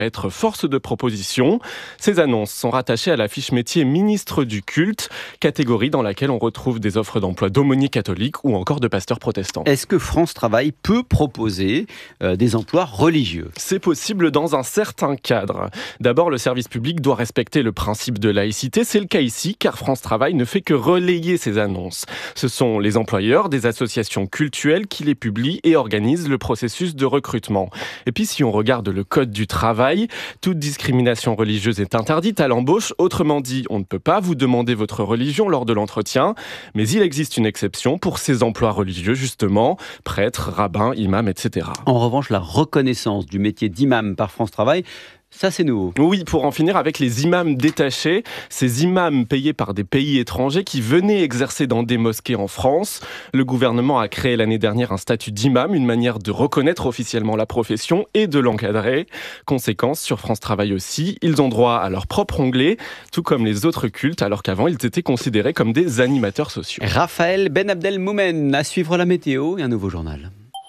être force de proposition. Ces annonces sont rattachées à la fiche métier ministre du culte, catégorie dans laquelle on retrouve des offres d'emploi d'aumôniers catholiques ou encore de pasteurs protestants. Est-ce que France Travail peut proposer des emplois religieux ? C'est possible dans un certain cadre. D'abord, le service public doit respecter le principe de laïcité. C'est le cas ici, car France Travail ne fait que relayer ces annonces. Ce sont les employeurs des associations cultuelles qui les publient et organisent le processus de recrutement. Et puis, si on regarde le code du travail, toute discrimination religieuse est interdite à l'embauche. Autrement dit, on ne peut pas vous demander votre religion lors de l'entretien. Mais il existe une exception pour ces emplois religieux, justement, prêtres, rabbins, imams, etc. En revanche, la reconnaissance du métier d'imam par France Travail, ça c'est nouveau. Oui, pour en finir avec les imams détachés, ces imams payés par des pays étrangers qui venaient exercer dans des mosquées en France. Le gouvernement a créé l'année dernière un statut d'imam, une manière de reconnaître officiellement la profession et de l'encadrer. Conséquence, sur France Travail aussi, ils ont droit à leur propre onglet, tout comme les autres cultes, alors qu'avant ils étaient considérés comme des animateurs sociaux. Raphaël Ben Abdelmoumen, à suivre la météo et un nouveau journal.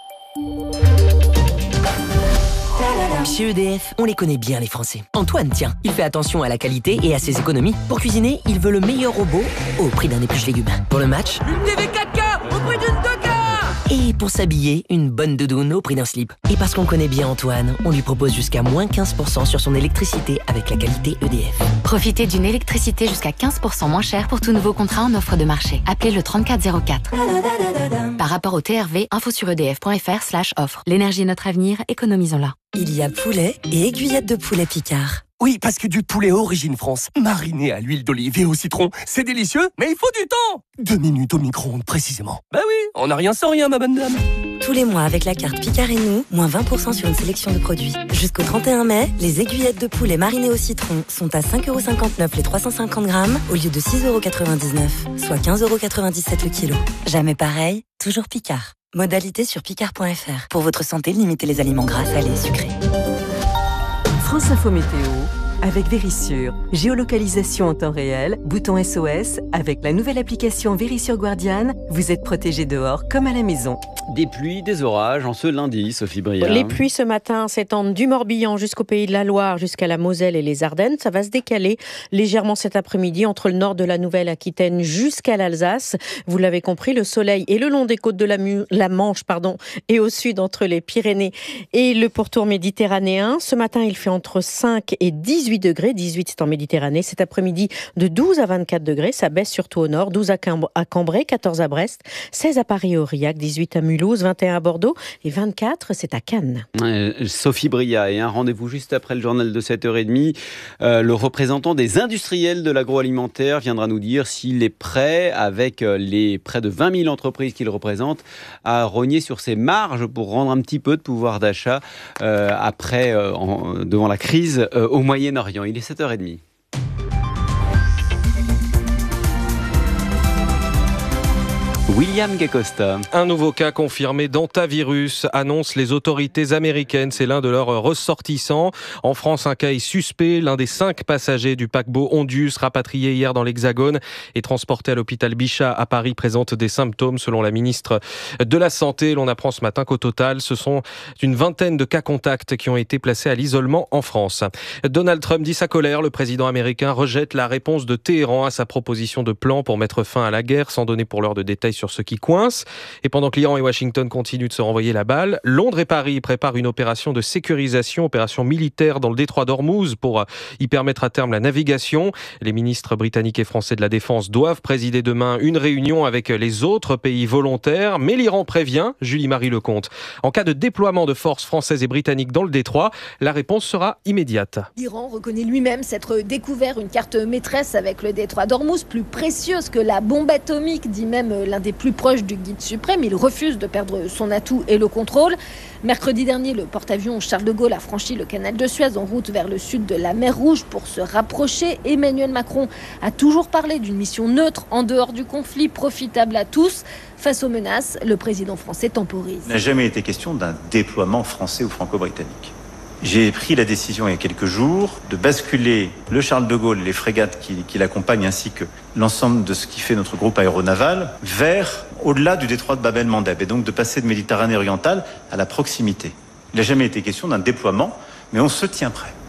Chez EDF, on les connaît bien les Français. Antoine, tiens, il fait attention à la qualité et à ses économies. Pour cuisiner, il veut le meilleur robot au prix d'un épluche légumes. Pour le match, une TV 4K au prix d'une 2K. Et pour s'habiller, une bonne doudoune au prix d'un slip. Et parce qu'on connaît bien Antoine, on lui propose jusqu'à moins 15% sur son électricité avec la qualité EDF. Profitez d'une électricité jusqu'à 15% moins chère pour tout nouveau contrat en offre de marché. Appelez le 3404. Par rapport au TRV, info sur edf.fr/offre. L'énergie est notre avenir, économisons-la. Il y a poulet et aiguillettes de poulet Picard. Oui, parce que du poulet origine France, mariné à l'huile d'olive et au citron, c'est délicieux, mais il faut du temps. 2 minutes au micro-ondes, précisément. Bah oui, on n'a rien sans rien, ma bonne dame. Tous les mois, avec la carte Picard et nous, moins 20% sur une sélection de produits. Jusqu'au 31 mai, les aiguillettes de poulet marinées au citron sont à 5,59€ les 350 grammes, au lieu de 6,99€, soit 15,97€ le kilo. Jamais pareil, toujours Picard. Modalité sur picard.fr. Pour votre santé, limitez les aliments gras, salés et sucrés. France Info Météo, avec Vérissure. Géolocalisation en temps réel, bouton SOS. Avec la nouvelle application Vérissure Guardian, vous êtes protégé dehors comme à la maison. Des pluies, des orages en ce lundi, Sophie Briand. Les pluies ce matin s'étendent du Morbihan jusqu'au Pays de la Loire, jusqu'à la Moselle et les Ardennes. Ça va se décaler légèrement cet après-midi entre le nord de la Nouvelle-Aquitaine jusqu'à l'Alsace. Vous l'avez compris, le soleil est le long des côtes de la Manche, et au sud entre les Pyrénées et le pourtour méditerranéen. Ce matin, il fait entre 5 et 18 degrés. 18, c'est en Méditerranée. Cet après-midi, de 12 à 24 degrés. Ça baisse surtout au nord. 12 à Cambrai, 14 à Brest, 16 à Paris et Aurillac, 18 à Mulhouse, 21 à Bordeaux et 24, c'est à Cannes. Sophie Briand, et un rendez-vous juste après le journal de 7h30. Le représentant des industriels de l'agroalimentaire viendra nous dire s'il est prêt, avec les près de 20 000 entreprises qu'il représente, à rogner sur ses marges pour rendre un petit peu de pouvoir d'achat devant la crise au Moyen-Orient. Il est 7h30. William Gacosta. Un nouveau cas confirmé d'hantavirus, annoncent les autorités américaines. C'est l'un de leurs ressortissants. En France, un cas est suspect. L'un des 5 passagers du paquebot Ondius, rapatrié hier dans l'Hexagone et transporté à l'hôpital Bichat à Paris, présente des symptômes selon la ministre de la Santé. L'on apprend ce matin qu'au total, ce sont une vingtaine de cas contacts qui ont été placés à l'isolement en France. Donald Trump dit sa colère. Le président américain rejette la réponse de Téhéran à sa proposition de plan pour mettre fin à la guerre, sans donner pour l'heure de détails sur ce qui coince. Et pendant que l'Iran et Washington continuent de se renvoyer la balle, Londres et Paris préparent une opération de sécurisation, opération militaire dans le détroit d'Ormuz pour y permettre à terme la navigation. Les ministres britanniques et français de la Défense doivent présider demain une réunion avec les autres pays volontaires. Mais l'Iran prévient, Julie-Marie Lecomte, en cas de déploiement de forces françaises et britanniques dans le détroit, la réponse sera immédiate. L'Iran reconnaît lui-même s'être découvert une carte maîtresse avec le détroit d'Ormuz, plus précieuse que la bombe atomique, dit même l'un des plus proches du guide suprême. Il refuse de perdre son atout et le contrôle. Mercredi dernier, le porte-avions Charles de Gaulle a franchi le canal de Suez en route vers le sud de la mer Rouge pour se rapprocher. Emmanuel Macron a toujours parlé d'une mission neutre en dehors du conflit, profitable à tous. Face aux menaces, le président français temporise. Il n'a jamais été question d'un déploiement français ou franco-britannique. J'ai pris la décision il y a quelques jours de basculer le Charles de Gaulle, les frégates qui l'accompagnent ainsi que l'ensemble de ce qui fait notre groupe aéronaval vers au-delà du détroit de Bab el-Mandeb et donc de passer de Méditerranée orientale à la proximité. Il n'a jamais été question d'un déploiement, mais on se tient prêt.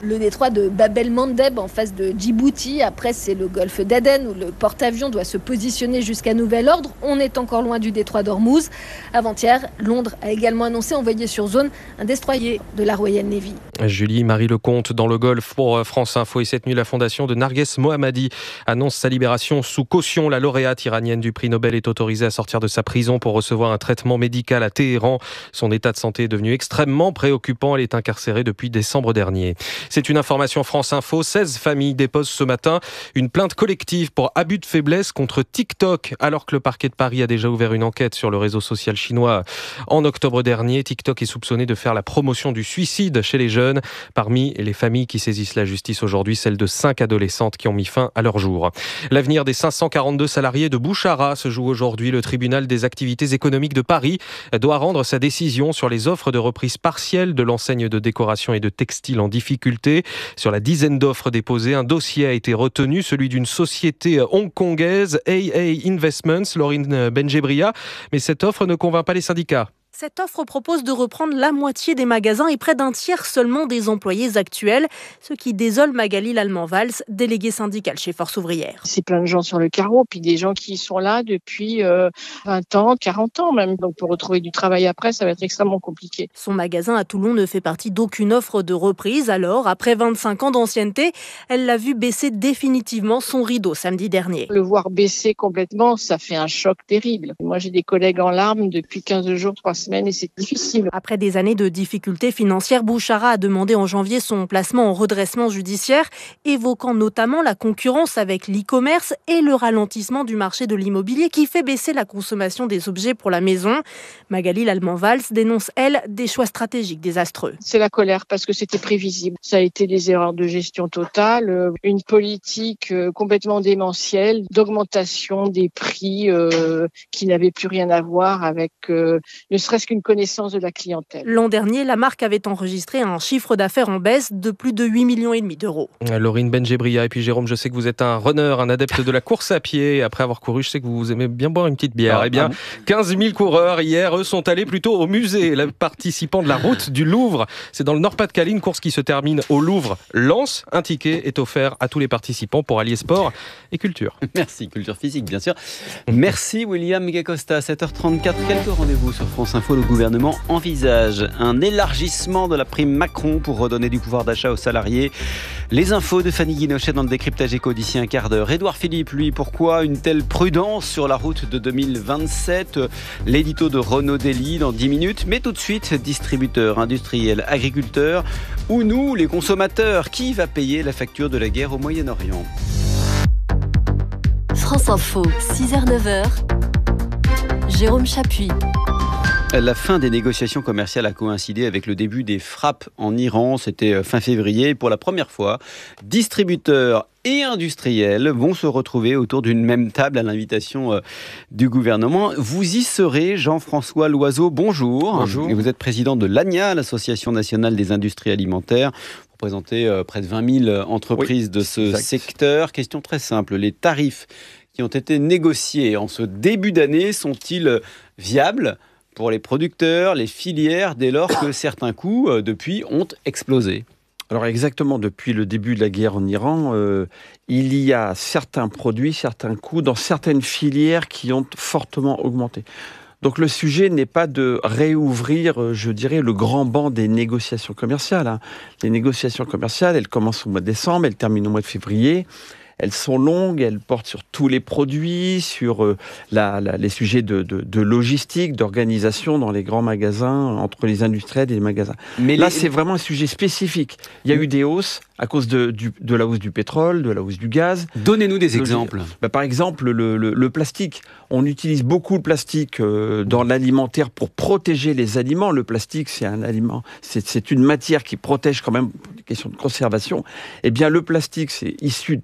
Le détroit de Bab el-Mandeb en face de Djibouti. Après, c'est le golfe d'Aden où le porte-avions doit se positionner jusqu'à nouvel ordre. On est encore loin du détroit d'Ormuz. Avant-hier, Londres a également annoncé envoyer sur zone un destroyer de la Royal Navy. Julie Marie Lecomte dans le Golfe pour France Info. Et cette nuit, la fondation de Narges Mohammadi annonce sa libération sous caution. La lauréate iranienne du prix Nobel est autorisée à sortir de sa prison pour recevoir un traitement médical à Téhéran. Son état de santé est devenu extrêmement préoccupant. Elle est incarcérée depuis décembre dernier. C'est une information France Info. 16 familles déposent ce matin une plainte collective pour abus de faiblesse contre TikTok. Alors que le parquet de Paris a déjà ouvert une enquête sur le réseau social chinois en octobre dernier, TikTok est soupçonné de faire la promotion du suicide chez les jeunes. Parmi les familles qui saisissent la justice aujourd'hui, celle de 5 adolescentes qui ont mis fin à leur jour. L'avenir des 542 salariés de Bouchara se joue aujourd'hui. Le tribunal des activités économiques de Paris doit rendre sa décision sur les offres de reprise partielle de l'enseigne de décoration et de textile en difficulté. Sur la dizaine d'offres déposées, un dossier a été retenu, celui d'une société hongkongaise, AA Investments, Laurine Benjebria. Mais cette offre ne convainc pas les syndicats. Cette offre propose de reprendre la moitié des magasins et près d'un tiers seulement des employés actuels, ce qui désole Magali Lallemand-Valls, déléguée syndicale chez Force Ouvrière. C'est plein de gens sur le carreau, puis des gens qui sont là depuis 20 ans, 40 ans même. Donc pour retrouver du travail après, ça va être extrêmement compliqué. Son magasin à Toulon ne fait partie d'aucune offre de reprise. Alors, après 25 ans d'ancienneté, elle l'a vu baisser définitivement son rideau samedi dernier. Le voir baisser complètement, ça fait un choc terrible. Moi, j'ai des collègues en larmes depuis 15 jours, 3 semaines. Et c'est difficile. Après des années de difficultés financières, Bouchara a demandé en janvier son placement en redressement judiciaire, évoquant notamment la concurrence avec l'e-commerce et le ralentissement du marché de l'immobilier qui fait baisser la consommation des objets pour la maison. Magali Lallemand-Valls dénonce, elle, des choix stratégiques désastreux. C'est la colère parce que c'était prévisible. Ça a été des erreurs de gestion totale, une politique complètement démentielle, d'augmentation des prix qui n'avaient plus rien à voir avec ne serait-ce qu'une connaissance de la clientèle. L'an dernier, la marque avait enregistré un chiffre d'affaires en baisse de plus de 8,5 millions d'euros. Laurine Benjebria et puis Jérôme, je sais que vous êtes un runner, un adepte de la course à pied. Après avoir couru, je sais que vous aimez bien boire une petite bière. 15 000 coureurs hier, eux, sont allés plutôt au musée. Les participants de la route du Louvre, c'est dans le Nord-Pas-de-Calais, une course qui se termine au Louvre-Lens. Un ticket est offert à tous les participants pour allier sport et culture. Merci, culture physique bien sûr. Merci William Gacosta. 7h34, quelques rendez-vous sur France Info. Le gouvernement envisage un élargissement de la prime Macron pour redonner du pouvoir d'achat aux salariés. Les infos de Fanny Guinochet dans le décryptage éco d'ici un quart d'heure. Édouard Philippe, lui, pourquoi une telle prudence sur la route de 2027 ? L'édito de Renaud Dely dans 10 minutes. Mais tout de suite, distributeurs, industriels, agriculteurs ou nous, les consommateurs, qui va payer la facture de la guerre au Moyen-Orient ? France Info, 6h-9h, Jérôme Chapuis. La fin des négociations commerciales a coïncidé avec le début des frappes en Iran. C'était fin février. Pour la première fois, distributeurs et industriels vont se retrouver autour d'une même table à l'invitation du gouvernement. Vous y serez, Jean-François Loiseau. Bonjour. Bonjour. Et vous êtes président de l'ANIA, l'Association nationale des industries alimentaires. Vous représentez près de 20 000 entreprises de ce secteur. Question très simple. Les tarifs qui ont été négociés en ce début d'année sont-ils viables pour les producteurs, les filières, dès lors que certains coûts, depuis, ont explosé? Alors exactement, depuis le début de la guerre en Iran, il y a certains produits, certains coûts dans certaines filières qui ont fortement augmenté. Donc le sujet n'est pas de réouvrir, je dirais, le grand banc des négociations commerciales. Les négociations commerciales, elles commencent au mois de décembre, elles terminent au mois de février. Elles sont longues, elles portent sur tous les produits, sur les sujets de logistique, d'organisation dans les grands magasins, entre les industriels et les magasins. Mais là, c'est vraiment un sujet spécifique. Il y a eu des hausses à cause de la hausse du pétrole, de la hausse du gaz. Donnez-nous des exemples. Par exemple, le plastique. On utilise beaucoup le plastique dans l'alimentaire pour protéger les aliments. Le plastique, c'est un aliment, c'est une matière qui protège quand même pour des questions de conservation. Eh bien, le plastique, c'est issu des produits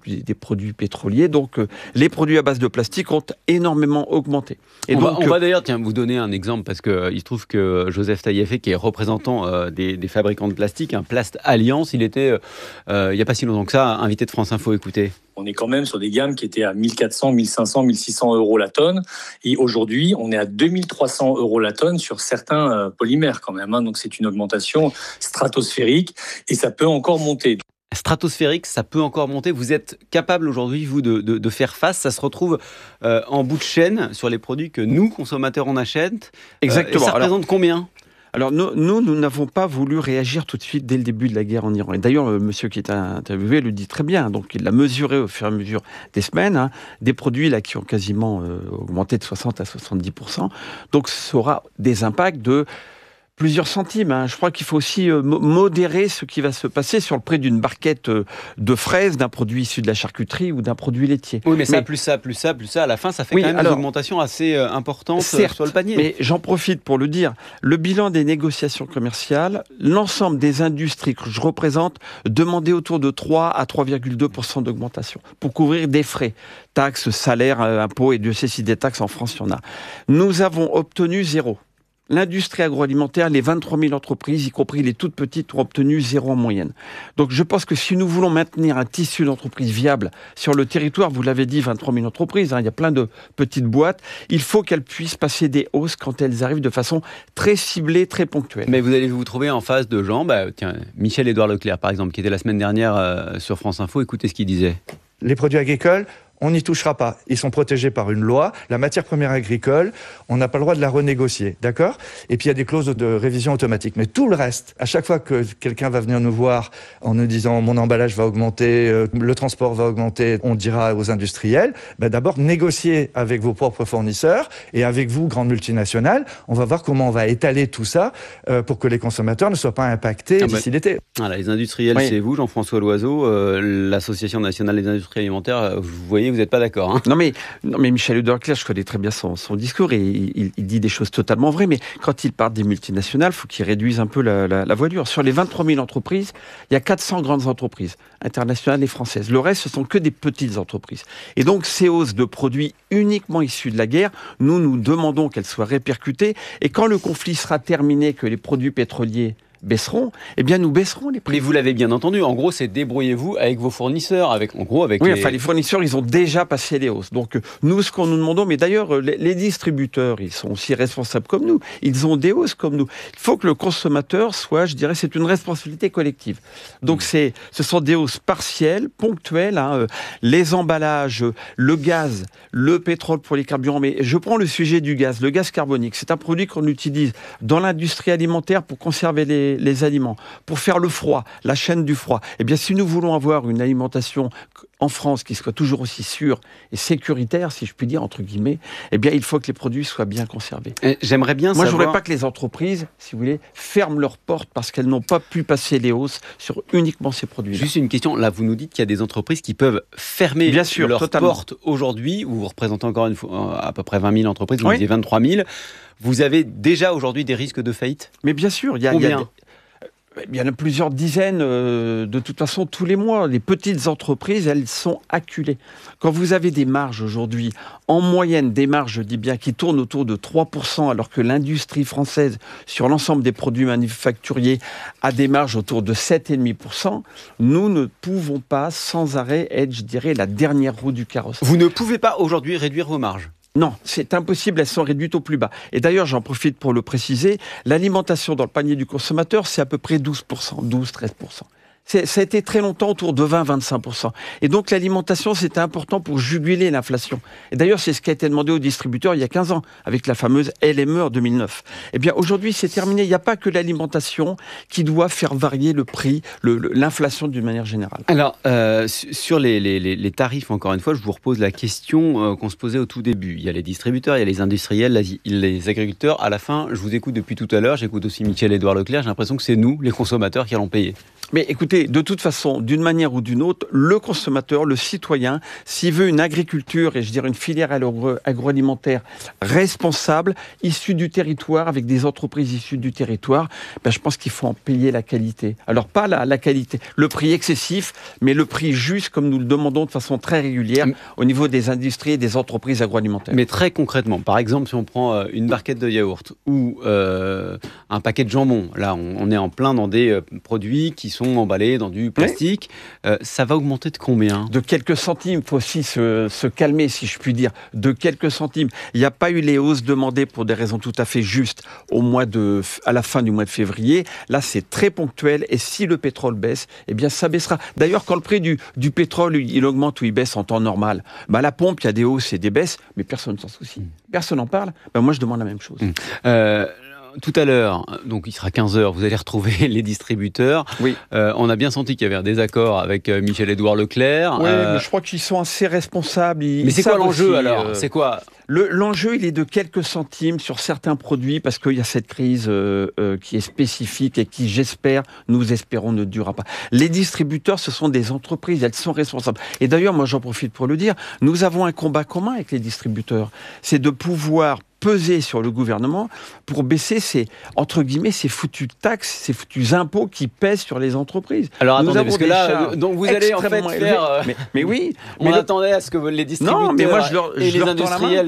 produits pétroliers. Donc, les produits à base de plastique ont énormément augmenté. Et on va d'ailleurs vous donner un exemple, parce qu'il se trouve que Joseph Taïefé, qui est représentant des fabricants de plastique, Plast Alliance, il était, il n'y a pas si longtemps que ça, invité de France Info. Écoutez. On est quand même sur des gammes qui étaient à 1400, 1500, 1600 euros la tonne. Et aujourd'hui, on est à 2300 euros la tonne sur certains polymères quand même. Donc c'est une augmentation stratosphérique et ça peut encore monter. Stratosphérique, ça peut encore monter. Vous êtes capable aujourd'hui, vous, de faire face. Ça se retrouve en bout de chaîne sur les produits que nous, consommateurs, on achète. Exactement. Et ça représente combien ? Alors nous n'avons pas voulu réagir tout de suite dès le début de la guerre en Iran. Et d'ailleurs, le monsieur qui est interviewé le dit très bien. Donc il l'a mesuré au fur et à mesure des semaines. Des produits là qui ont quasiment augmenté de 60 à 70%. Donc ça aura des impacts de plusieurs centimes. Je crois qu'il faut aussi modérer ce qui va se passer sur le prix d'une barquette de fraises, d'un produit issu de la charcuterie ou d'un produit laitier. Oui, mais ça, plus ça, à la fin, ça fait quand même des augmentations assez importantes sur le panier. Mais j'en profite pour le dire. Le bilan des négociations commerciales, l'ensemble des industries que je représente demandaient autour de 3 à 3,2% d'augmentation pour couvrir des frais, taxes, salaires, impôts, et Dieu sait si des taxes en France, il y en a. Nous avons obtenu 0. L'industrie agroalimentaire, les 23 000 entreprises, y compris les toutes petites, ont obtenu 0 en moyenne. Donc je pense que si nous voulons maintenir un tissu d'entreprises viable sur le territoire, vous l'avez dit, 23 000 entreprises, il y a plein de petites boîtes, il faut qu'elles puissent passer des hausses quand elles arrivent de façon très ciblée, très ponctuelle. Mais vous allez vous trouver en face de gens, Michel-Édouard Leclerc par exemple, qui était la semaine dernière sur France Info, écoutez ce qu'il disait. Les produits agricoles, on n'y touchera pas. Ils sont protégés par une loi. La matière première agricole, on n'a pas le droit de la renégocier, d'accord ? Et puis il y a des clauses de révision automatique. Mais tout le reste, à chaque fois que quelqu'un va venir nous voir en nous disant mon emballage va augmenter, le transport va augmenter, on dira aux industriels, d'abord négociez avec vos propres fournisseurs et avec vous, grandes multinationales. On va voir comment on va étaler tout ça pour que les consommateurs ne soient pas impactés d'ici l'été. Voilà, les industriels, c'est vous, Jean-François Loiseau, l'Association nationale des industries alimentaires, vous voyez, vous n'êtes pas d'accord. Non mais Michel-Édouard Leclerc, je connais très bien son discours et il dit des choses totalement vraies, mais quand il parle des multinationales, il faut qu'il réduise un peu la voilure. Sur les 23 000 entreprises, il y a 400 grandes entreprises, internationales et françaises. Le reste, ce sont que des petites entreprises. Et donc, ces hausses de produits uniquement issus de la guerre, nous demandons qu'elles soient répercutées. Et quand le conflit sera terminé, que les produits pétroliers baisseront, eh bien nous baisserons les prix. Mais vous l'avez bien entendu, en gros c'est débrouillez-vous avec vos fournisseurs, les fournisseurs ils ont déjà passé les hausses. Donc nous ce qu'on nous demandons, mais d'ailleurs les distributeurs ils sont aussi responsables comme nous, ils ont des hausses comme nous. Il faut que le consommateur soit, je dirais, c'est une responsabilité collective. Donc ce sont des hausses partielles, ponctuelles, les emballages, le gaz, le pétrole pour les carburants, mais je prends le sujet du gaz, le gaz carbonique, c'est un produit qu'on utilise dans l'industrie alimentaire pour conserver les aliments, pour faire le froid, la chaîne du froid. Eh bien, si nous voulons avoir une alimentation en France qui soit toujours aussi sûre et sécuritaire, si je puis dire, entre guillemets, eh bien, il faut que les produits soient bien conservés. J'aimerais bien savoir... Moi, je ne voudrais pas que les entreprises, si vous voulez, ferment leurs portes parce qu'elles n'ont pas pu passer les hausses sur uniquement ces produits-là. Juste une question, là, vous nous dites qu'il y a des entreprises qui peuvent fermer leurs portes aujourd'hui, vous représentez encore une fois à peu près 20 000 entreprises, vous disiez 23 000. Vous avez déjà aujourd'hui des risques de faillite ? Mais bien sûr, il y en a plusieurs dizaines, de toute façon, tous les mois. Les petites entreprises, elles sont acculées. Quand vous avez des marges aujourd'hui, en moyenne, des marges, je dis bien, qui tournent autour de 3%, alors que l'industrie française, sur l'ensemble des produits manufacturiers, a des marges autour de 7,5%, nous ne pouvons pas sans arrêt être, je dirais, la dernière roue du carrosse. Vous ne pouvez pas aujourd'hui réduire vos marges ? Non, c'est impossible, elles sont réduites au plus bas. Et d'ailleurs, j'en profite pour le préciser, l'alimentation dans le panier du consommateur, c'est à peu près 12%, 12-13%. Ça a été très longtemps autour de 20-25%. Et donc l'alimentation, c'était important pour juguler l'inflation. Et d'ailleurs, c'est ce qui a été demandé aux distributeurs il y a 15 ans, avec la fameuse LME en 2009. Eh bien, aujourd'hui, c'est terminé. Il n'y a pas que l'alimentation qui doit faire varier le prix, l'inflation d'une manière générale. Alors, sur les tarifs, encore une fois, je vous repose la question qu'on se posait au tout début. Il y a les distributeurs, il y a les industriels, les agriculteurs. À la fin, je vous écoute depuis tout à l'heure, j'écoute aussi Michel-Édouard Leclerc, j'ai l'impression que c'est nous, les consommateurs, qui allons payer. Mais écoutez, voulez, de toute façon, d'une manière ou d'une autre, le consommateur, le citoyen, s'il veut une agriculture et je dirais une filière agroalimentaire responsable, issue du territoire, avec des entreprises issues du territoire, je pense qu'il faut en payer la qualité. Alors pas la qualité, le prix excessif, mais le prix juste, comme nous le demandons de façon très régulière au niveau des industries et des entreprises agroalimentaires. Mais très concrètement, par exemple, si on prend une barquette de yaourt ou un paquet de jambon, là on est en plein dans des produits qui sont emballés dans du plastique, ça va augmenter de combien ? De quelques centimes, il faut aussi se calmer, si je puis dire, de quelques centimes. Il n'y a pas eu les hausses demandées pour des raisons tout à fait justes à la fin du mois de février. Là, c'est très ponctuel et si le pétrole baisse, eh bien ça baissera. D'ailleurs, quand le prix du pétrole, il augmente ou il baisse en temps normal, à la pompe, il y a des hausses et des baisses, mais personne ne s'en soucie. Personne n'en parle. Moi, je demande la même chose. Tout à l'heure, donc il sera 15h, vous allez retrouver les distributeurs. Oui. On a bien senti qu'il y avait un désaccord avec Michel-Édouard Leclerc. Oui, mais je crois qu'ils sont assez responsables. Mais c'est quoi l'enjeu alors ? C'est quoi ? L'enjeu, il est de quelques centimes sur certains produits parce qu'il y a cette crise qui est spécifique et qui, nous espérons, ne durera pas. Les distributeurs, ce sont des entreprises, elles sont responsables. Et d'ailleurs, moi j'en profite pour le dire, nous avons un combat commun avec les distributeurs. C'est de pouvoir peser sur le gouvernement pour baisser ces foutues taxes, ces foutus impôts qui pèsent sur les entreprises. Alors attendez, parce que là, donc vous allez en fait faire... Mais oui. On attendait à ce que les distributeurs et les industriels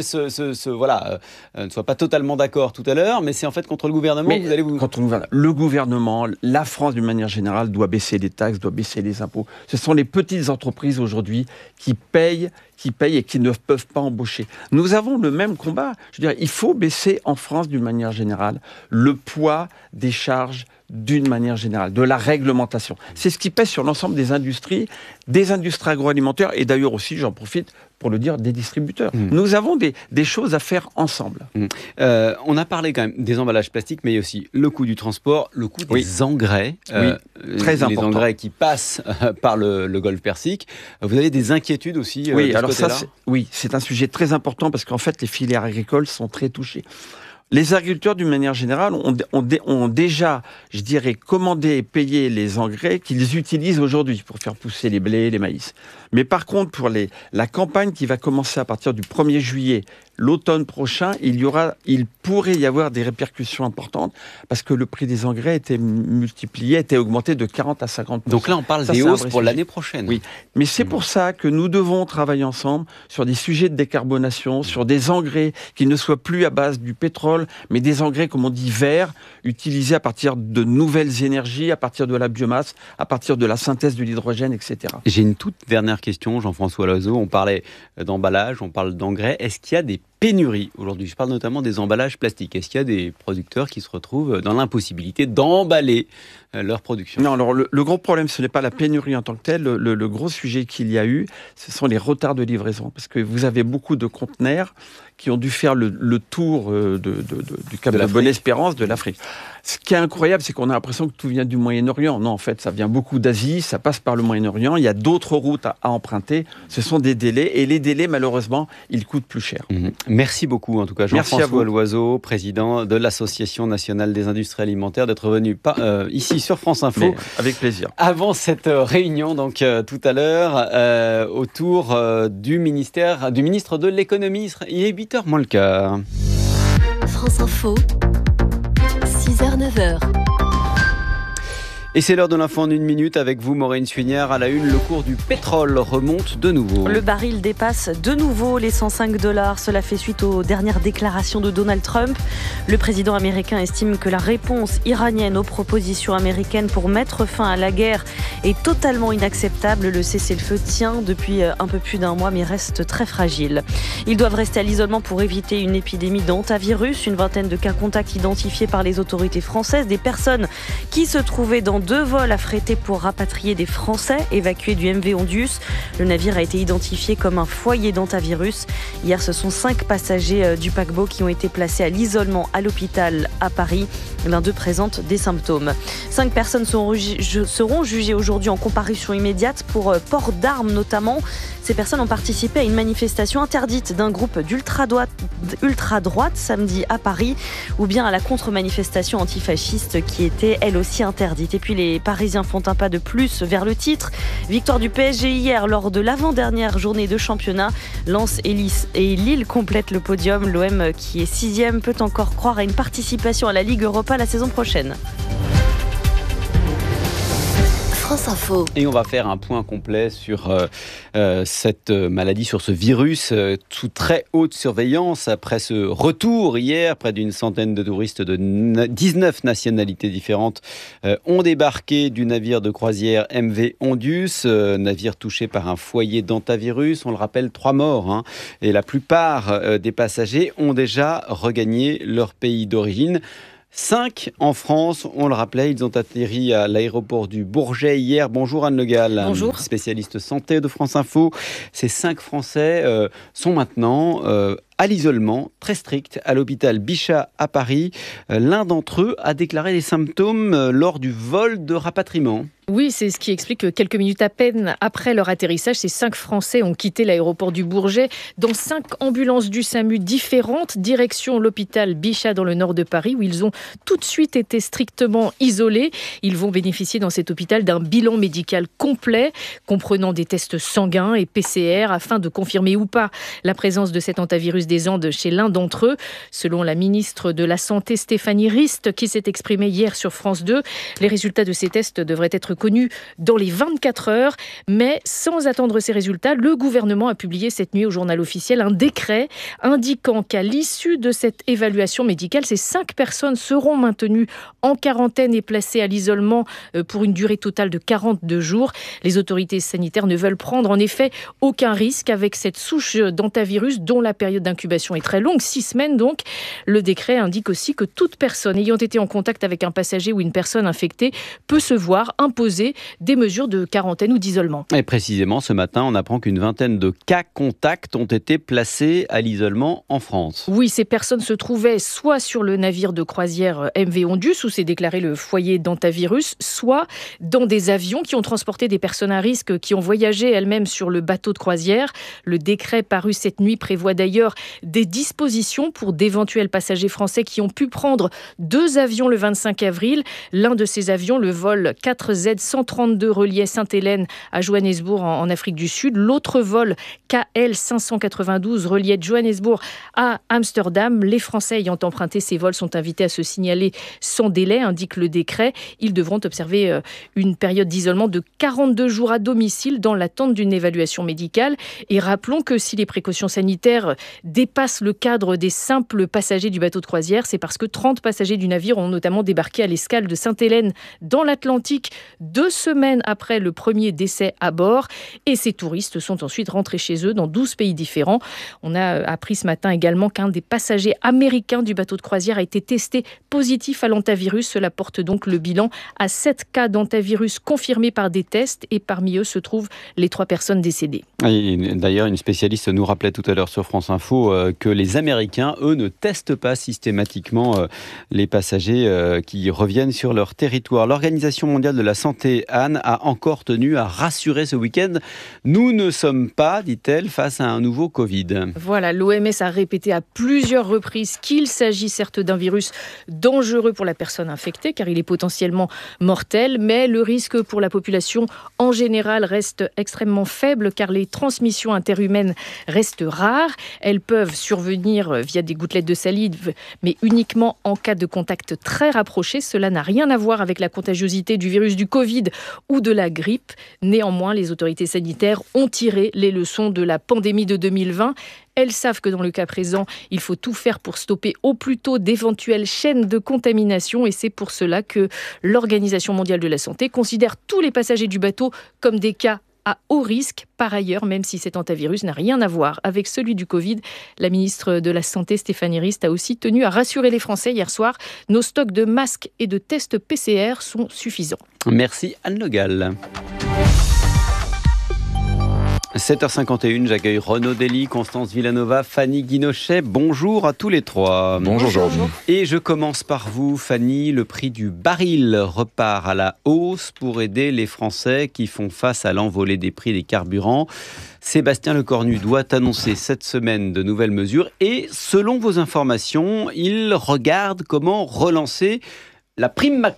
ne soient pas totalement d'accord tout à l'heure, mais c'est en fait contre le gouvernement que vous allez vous... Contre le gouvernement, la France d'une manière générale doit baisser les taxes, doit baisser les impôts. Ce sont les petites entreprises aujourd'hui qui payent et qui ne peuvent pas embaucher. Nous avons le même combat. Je veux dire, il faut baisser en France d'une manière générale le poids des charges d'une manière générale, de la réglementation. C'est ce qui pèse sur l'ensemble des industries agroalimentaires et d'ailleurs aussi, j'en profite pour le dire, des distributeurs. Nous avons des choses à faire ensemble. On a parlé quand même des emballages plastiques, mais il y a aussi le coût du transport, le coût des engrais. Très important. Les engrais qui passent par le golfe Persique. Vous avez des inquiétudes aussi de ce côté-là ? C'est un sujet très important parce qu'en fait, les filières agricoles sont très touchées. Les agriculteurs, d'une manière générale, ont déjà, je dirais, commandé et payé les engrais qu'ils utilisent aujourd'hui pour faire pousser les blés, les maïs. Mais par contre, pour la campagne qui va commencer à partir du 1er juillet, l'automne prochain, il pourrait y avoir des répercussions importantes parce que le prix des engrais était augmenté de 40 à 50%. Donc là, on parle des hausses pour l'année prochaine. Oui, mais c'est pour ça que nous devons travailler ensemble sur des sujets de décarbonation, sur des engrais qui ne soient plus à base du pétrole, mais des engrais, comme on dit, verts, utilisés à partir de nouvelles énergies, à partir de la biomasse, à partir de la synthèse de l'hydrogène, etc. J'ai une toute dernière question, Jean-François Loiseau. On parlait d'emballage, on parle d'engrais. Est-ce qu'il y a des pénuries aujourd'hui ? Je parle notamment des emballages plastiques. Est-ce qu'il y a des producteurs qui se retrouvent dans l'impossibilité d'emballer leur production ? Non, alors le gros problème, ce n'est pas la pénurie en tant que telle. Le gros sujet qu'il y a eu, ce sont les retards de livraison. Parce que vous avez beaucoup de conteneurs qui ont dû faire le tour du Cap de Bonne-Espérance, de l'Afrique. Ce qui est incroyable, c'est qu'on a l'impression que tout vient du Moyen-Orient. Non, en fait, ça vient beaucoup d'Asie, ça passe par le Moyen-Orient. Il y a d'autres routes à emprunter. Ce sont des délais. Et les délais, malheureusement, ils coûtent plus cher. Merci beaucoup, en tout cas, Jean-François Loiseau, président de l'Association nationale des industries alimentaires, d'être venu ici sur France Info. Mais avec plaisir. Avant cette réunion, donc tout à l'heure, autour du ministre de l'économie. Il est 8h moins le quart. France Info, 6h, 9h. Et c'est l'heure de l'info en 1 minute avec vous, Maureen Suignard. À la une, le cours du pétrole remonte de nouveau. Le baril dépasse de nouveau les $105. Cela fait suite aux dernières déclarations de Donald Trump. Le président américain estime que la réponse iranienne aux propositions américaines pour mettre fin à la guerre est totalement inacceptable. Le cessez-le-feu tient depuis un peu plus d'1 mois, mais reste très fragile. Ils doivent rester à l'isolement pour éviter une épidémie d'hantavirus. Une vingtaine de cas contacts identifiés par les autorités françaises. Des personnes qui se trouvaient dans 2 vols affrétés pour rapatrier des Français évacués du MV Ondius. Le navire a été identifié comme un foyer d'hantavirus. Hier, ce sont 5 passagers du paquebot qui ont été placés à l'isolement à l'hôpital à Paris. L'un d'eux présente des symptômes. 5 personnes seront jugées aujourd'hui en comparution immédiate pour port d'armes notamment. Ces personnes ont participé à une manifestation interdite d'un groupe d'ultra-droite samedi à Paris, ou bien à la contre-manifestation antifasciste qui était elle aussi interdite. Et puis puis les Parisiens font un pas de plus vers le titre. Victoire du PSG hier lors de l'avant-dernière journée de championnat. Lens et Lille complètent le podium. L'OM, qui est 6e, peut encore croire à une participation à la Ligue Europa la saison prochaine. France Info. Et on va faire un point complet sur cette maladie, sur ce virus sous très haute surveillance après ce retour hier. Près d'une centaine de touristes de 19 nationalités différentes ont débarqué du navire de croisière MV Ondius, navire touché par un foyer d'hantavirus. On le rappelle, 3 morts. Et la plupart des passagers ont déjà regagné leur pays d'origine. 5 en France, on le rappelait, ils ont atterri à l'aéroport du Bourget hier. Bonjour Anne Le Gall, bonjour. Spécialiste santé de France Info. Ces 5 Français sont maintenant à l'isolement très strict à l'hôpital Bichat à Paris. L'un d'entre eux a déclaré des symptômes lors du vol de rapatriement. Oui, c'est ce qui explique que quelques minutes à peine après leur atterrissage, ces 5 Français ont quitté l'aéroport du Bourget dans 5 ambulances du SAMU différentes, direction l'hôpital Bichat dans le nord de Paris, où ils ont tout de suite été strictement isolés. Ils vont bénéficier dans cet hôpital d'un bilan médical complet, comprenant des tests sanguins et PCR, afin de confirmer ou pas la présence de cet hantavirus des Andes chez l'un d'entre eux. Selon la ministre de la Santé, Stéphanie Rist, qui s'est exprimée hier sur France 2, les résultats de ces tests devraient être connus dans les 24 heures. Mais sans attendre ces résultats, le gouvernement a publié cette nuit au journal officiel un décret indiquant qu'à l'issue de cette évaluation médicale, ces 5 personnes seront maintenues en quarantaine et placées à l'isolement pour une durée totale de 42 jours. Les autorités sanitaires ne veulent prendre en effet aucun risque avec cette souche d'hantavirus dont la période d'incubation est très longue, 6 semaines donc. Le décret indique aussi que toute personne ayant été en contact avec un passager ou une personne infectée peut se voir imposer des mesures de quarantaine ou d'isolement. Et précisément, ce matin, on apprend qu'une vingtaine de cas contacts ont été placés à l'isolement en France. Oui, ces personnes se trouvaient soit sur le navire de croisière MV Ondius, où s'est déclaré le foyer d'hantavirus, soit dans des avions qui ont transporté des personnes à risque qui ont voyagé elles-mêmes sur le bateau de croisière. Le décret paru cette nuit prévoit d'ailleurs des dispositions pour d'éventuels passagers français qui ont pu prendre 2 avions le 25 avril. L'un de ces avions, le vol 4Z-132, reliait Sainte-Hélène à Johannesburg en Afrique du Sud. L'autre vol KL-592 reliait Johannesburg à Amsterdam. Les Français ayant emprunté ces vols sont invités à se signaler sans délai, indique le décret. Ils devront observer une période d'isolement de 42 jours à domicile dans l'attente d'une évaluation médicale. Et rappelons que si les précautions sanitaires dépasse le cadre des simples passagers du bateau de croisière, c'est parce que 30 passagers du navire ont notamment débarqué à l'escale de Sainte-Hélène dans l'Atlantique 2 semaines après le premier décès à bord. Et ces touristes sont ensuite rentrés chez eux dans 12 pays différents. On a appris ce matin également qu'un des passagers américains du bateau de croisière a été testé positif à l'hantavirus. Cela porte donc le bilan à 7 cas d'hantavirus confirmés par des tests et parmi eux se trouvent les 3 personnes décédées. Et d'ailleurs, une spécialiste nous rappelait tout à l'heure sur France Info que les Américains, eux, ne testent pas systématiquement les passagers qui reviennent sur leur territoire. L'Organisation mondiale de la santé, Anne, a encore tenu à rassurer ce week-end. Nous ne sommes pas, dit-elle, face à un nouveau Covid. Voilà, l'OMS a répété à plusieurs reprises qu'il s'agit certes d'un virus dangereux pour la personne infectée, car il est potentiellement mortel, mais le risque pour la population en général reste extrêmement faible, car les transmissions interhumaines restent rares. Elles peuvent survenir via des gouttelettes de salive, mais uniquement en cas de contact très rapproché. Cela n'a rien à voir avec la contagiosité du virus du Covid ou de la grippe. Néanmoins, les autorités sanitaires ont tiré les leçons de la pandémie de 2020. Elles savent que dans le cas présent, il faut tout faire pour stopper au plus tôt d'éventuelles chaînes de contamination. Et c'est pour cela que l'Organisation mondiale de la santé considère tous les passagers du bateau comme des cas à haut risque. Par ailleurs, même si cet hantavirus n'a rien à voir avec celui du Covid, la ministre de la Santé, Stéphanie Rist, a aussi tenu à rassurer les Français hier soir. Nos stocks de masques et de tests PCR sont suffisants. Merci Anne Le Gall. 7h51, j'accueille Renaud Dely, Constance Villanova, Fanny Guinochet. Bonjour à tous les 3. Bonjour Georges. Et je commence par vous, Fanny. Le prix du baril repart à la hausse pour aider les Français qui font face à l'envolée des prix des carburants. Sébastien Lecornu doit annoncer cette semaine de nouvelles mesures et, selon vos informations, il regarde comment relancer la prime Macron.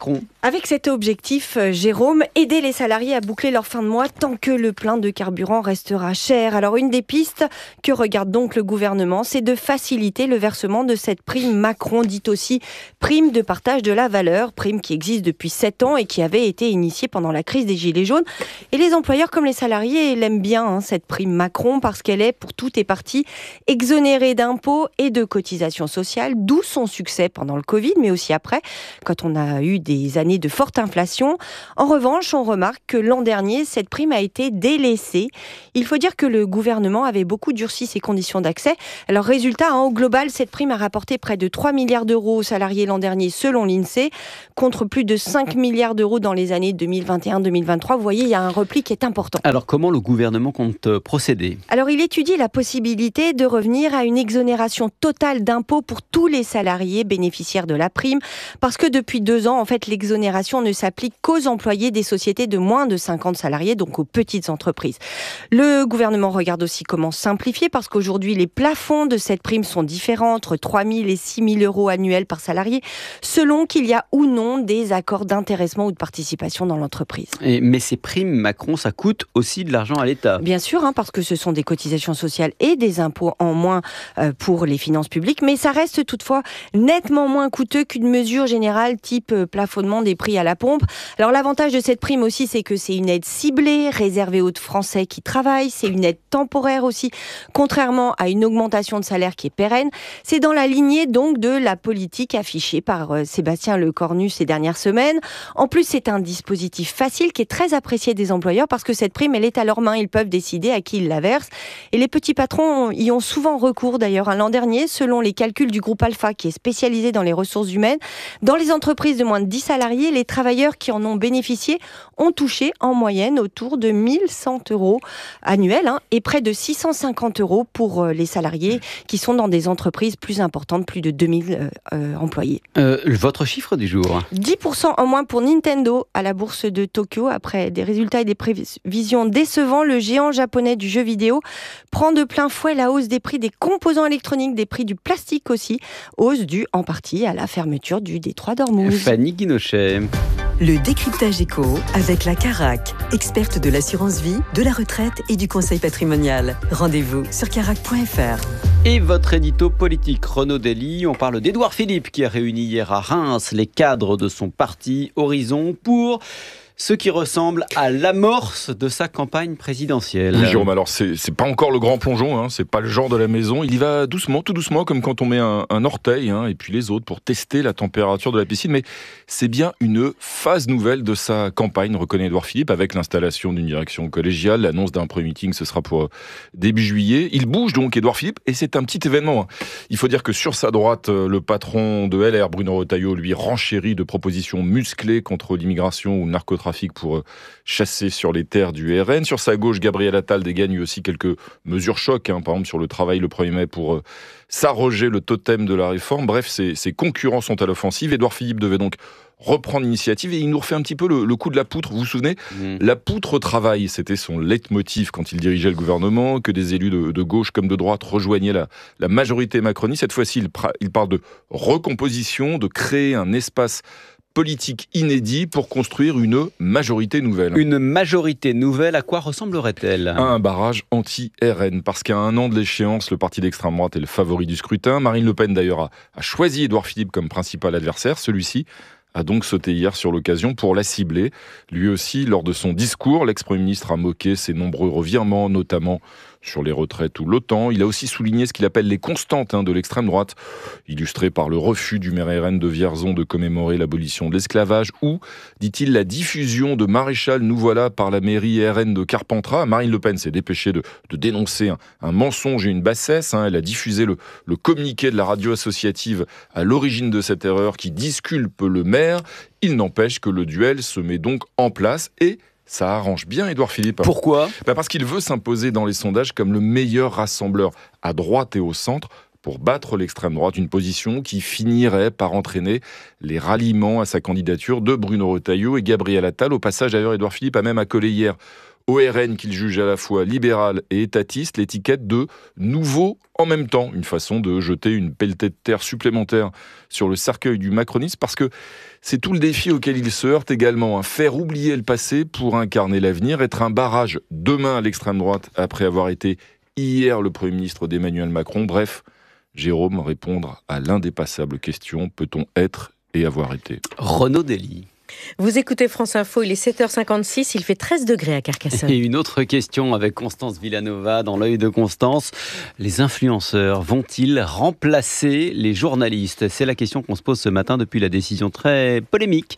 Avec cet objectif, Jérôme, aider les salariés à boucler leur fin de mois tant que le plein de carburant restera cher. Alors une des pistes que regarde donc le gouvernement, c'est de faciliter le versement de cette prime Macron, dite aussi prime de partage de la valeur, prime qui existe depuis 7 ans et qui avait été initiée pendant la crise des Gilets jaunes. Et les employeurs comme les salariés l'aiment bien, cette prime Macron, parce qu'elle est pour toutes et parties exonérée d'impôts et de cotisations sociales, d'où son succès pendant le Covid, mais aussi après, quand on a eu des années de forte inflation. En revanche, on remarque que l'an dernier, cette prime a été délaissée. Il faut dire que le gouvernement avait beaucoup durci ses conditions d'accès. Alors résultat, au global, cette prime a rapporté près de 3 milliards d'euros aux salariés l'an dernier, selon l'INSEE, contre plus de 5 milliards d'euros dans les années 2021-2023. Vous voyez, il y a un repli qui est important. Alors comment le gouvernement compte procéder ? Alors il étudie la possibilité de revenir à une exonération totale d'impôts pour tous les salariés bénéficiaires de la prime, parce que depuis 2 ans, en fait, l'exonération ne s'applique qu'aux employés des sociétés de moins de 50 salariés, donc aux petites entreprises. Le gouvernement regarde aussi comment simplifier, parce qu'aujourd'hui, les plafonds de cette prime sont différents, entre 3 000 et 6 000 euros annuels par salarié, selon qu'il y a ou non des accords d'intéressement ou de participation dans l'entreprise. Mais ces primes Macron, ça coûte aussi de l'argent à l'État. Bien sûr, parce que ce sont des cotisations sociales et des impôts en moins pour les finances publiques, mais ça reste toutefois nettement moins coûteux qu'une mesure générale type plafonnement des prix à la pompe. Alors l'avantage de cette prime aussi, c'est que c'est une aide ciblée, réservée aux Français qui travaillent, c'est une aide temporaire aussi, contrairement à une augmentation de salaire qui est pérenne. C'est dans la lignée donc de la politique affichée par Sébastien Lecornu ces dernières semaines. En plus, c'est un dispositif facile qui est très apprécié des employeurs parce que cette prime, elle est à leurs mains, ils peuvent décider à qui ils la versent. Et les petits patrons y ont souvent recours d'ailleurs. L'an dernier, selon les calculs du groupe Alpha, qui est spécialisé dans les ressources humaines, dans les entreprises de moins de 10 salariés, les travailleurs qui en ont bénéficié ont touché en moyenne autour de 1 100 euros annuels et près de 650 euros pour les salariés qui sont dans des entreprises plus importantes, plus de 2000 employés. Votre chiffre du jour ? 10% en moins pour Nintendo à la bourse de Tokyo. Après des résultats et des prévisions décevants, le géant japonais du jeu vidéo prend de plein fouet la hausse des prix des composants électroniques, des prix du plastique aussi, hausse due en partie à la fermeture du détroit d'Ormuz. Fanny Guinochet. Le décryptage éco avec la Carac, experte de l'assurance vie, de la retraite et du conseil patrimonial. Rendez-vous sur carac.fr. Et votre édito politique, Renaud Dely, on parle d'Édouard Philippe qui a réuni hier à Reims les cadres de son parti Horizon pour ce qui ressemble à l'amorce de sa campagne présidentielle. Oui, Jérôme, alors c'est pas encore le grand plongeon, c'est pas le genre de la maison. Il y va doucement, tout doucement, comme quand on met un orteil et puis les autres pour tester la température de la piscine. Mais c'est bien une phase nouvelle de sa campagne, reconnaît Édouard Philippe, avec l'installation d'une direction collégiale. L'annonce d'un premier meeting, ce sera pour début juillet. Il bouge donc, Édouard Philippe, et c'est un petit événement. Il faut dire que sur sa droite, le patron de LR, Bruno Retailleau, lui renchérit de propositions musclées contre l'immigration ou le narcotrafic pour chasser sur les terres du RN. Sur sa gauche, Gabriel Attal dégagne aussi quelques mesures chocs, par exemple sur le travail le 1er mai pour s'arroger le totem de la réforme. Bref, ses concurrents sont à l'offensive. Édouard Philippe devait donc reprendre l'initiative et il nous refait un petit peu le coup de la poutre. Vous vous souvenez ? La poutre au travail, c'était son leitmotiv quand il dirigeait le gouvernement, que des élus de gauche comme de droite rejoignaient la majorité macroniste. Cette fois-ci, il parle de recomposition, de créer un espace politique inédit pour construire une majorité nouvelle. Une majorité nouvelle, à quoi ressemblerait-elle ? À un barrage anti-RN, parce qu'à 1 an de l'échéance, le parti d'extrême droite est le favori du scrutin. Marine Le Pen, d'ailleurs, a choisi Édouard Philippe comme principal adversaire. Celui-ci a donc sauté hier sur l'occasion pour la cibler. Lui aussi, lors de son discours, l'ex-premier ministre a moqué ses nombreux revirements, notamment sur les retraites ou l'OTAN. Il a aussi souligné ce qu'il appelle les constantes de l'extrême droite, illustrées par le refus du maire RN de Vierzon de commémorer l'abolition de l'esclavage ou, dit-il, la diffusion de Maréchal Nous Voilà par la mairie RN de Carpentras. Marine Le Pen s'est dépêchée de dénoncer un mensonge et une bassesse. Elle a diffusé le communiqué de la radio associative à l'origine de cette erreur qui disculpe le maire. Il n'empêche que le duel se met donc en place et ça arrange bien Édouard Philippe. Pourquoi ? Parce qu'il veut s'imposer dans les sondages comme le meilleur rassembleur à droite et au centre pour battre l'extrême droite, une position qui finirait par entraîner les ralliements à sa candidature de Bruno Retailleau et Gabriel Attal. Au passage, d'ailleurs, Édouard Philippe a même accolé hier ORN qu'il juge à la fois libéral et étatiste, l'étiquette de nouveau en même temps. Une façon de jeter une pelletée de terre supplémentaire sur le cercueil du macronisme, parce que c'est tout le défi auquel il se heurte également. Faire oublier le passé pour incarner l'avenir, être un barrage demain à l'extrême droite après avoir été hier le Premier ministre d'Emmanuel Macron. Bref, Jérôme, répondre à l'indépassable question, peut-on être et avoir été ? Renaud Dely. Vous écoutez France Info, il est 7h56, il fait 13 degrés à Carcassonne. Et une autre question avec Constance Villanova dans l'œil de Constance. Les influenceurs vont-ils remplacer les journalistes ? C'est la question qu'on se pose ce matin depuis la décision très polémique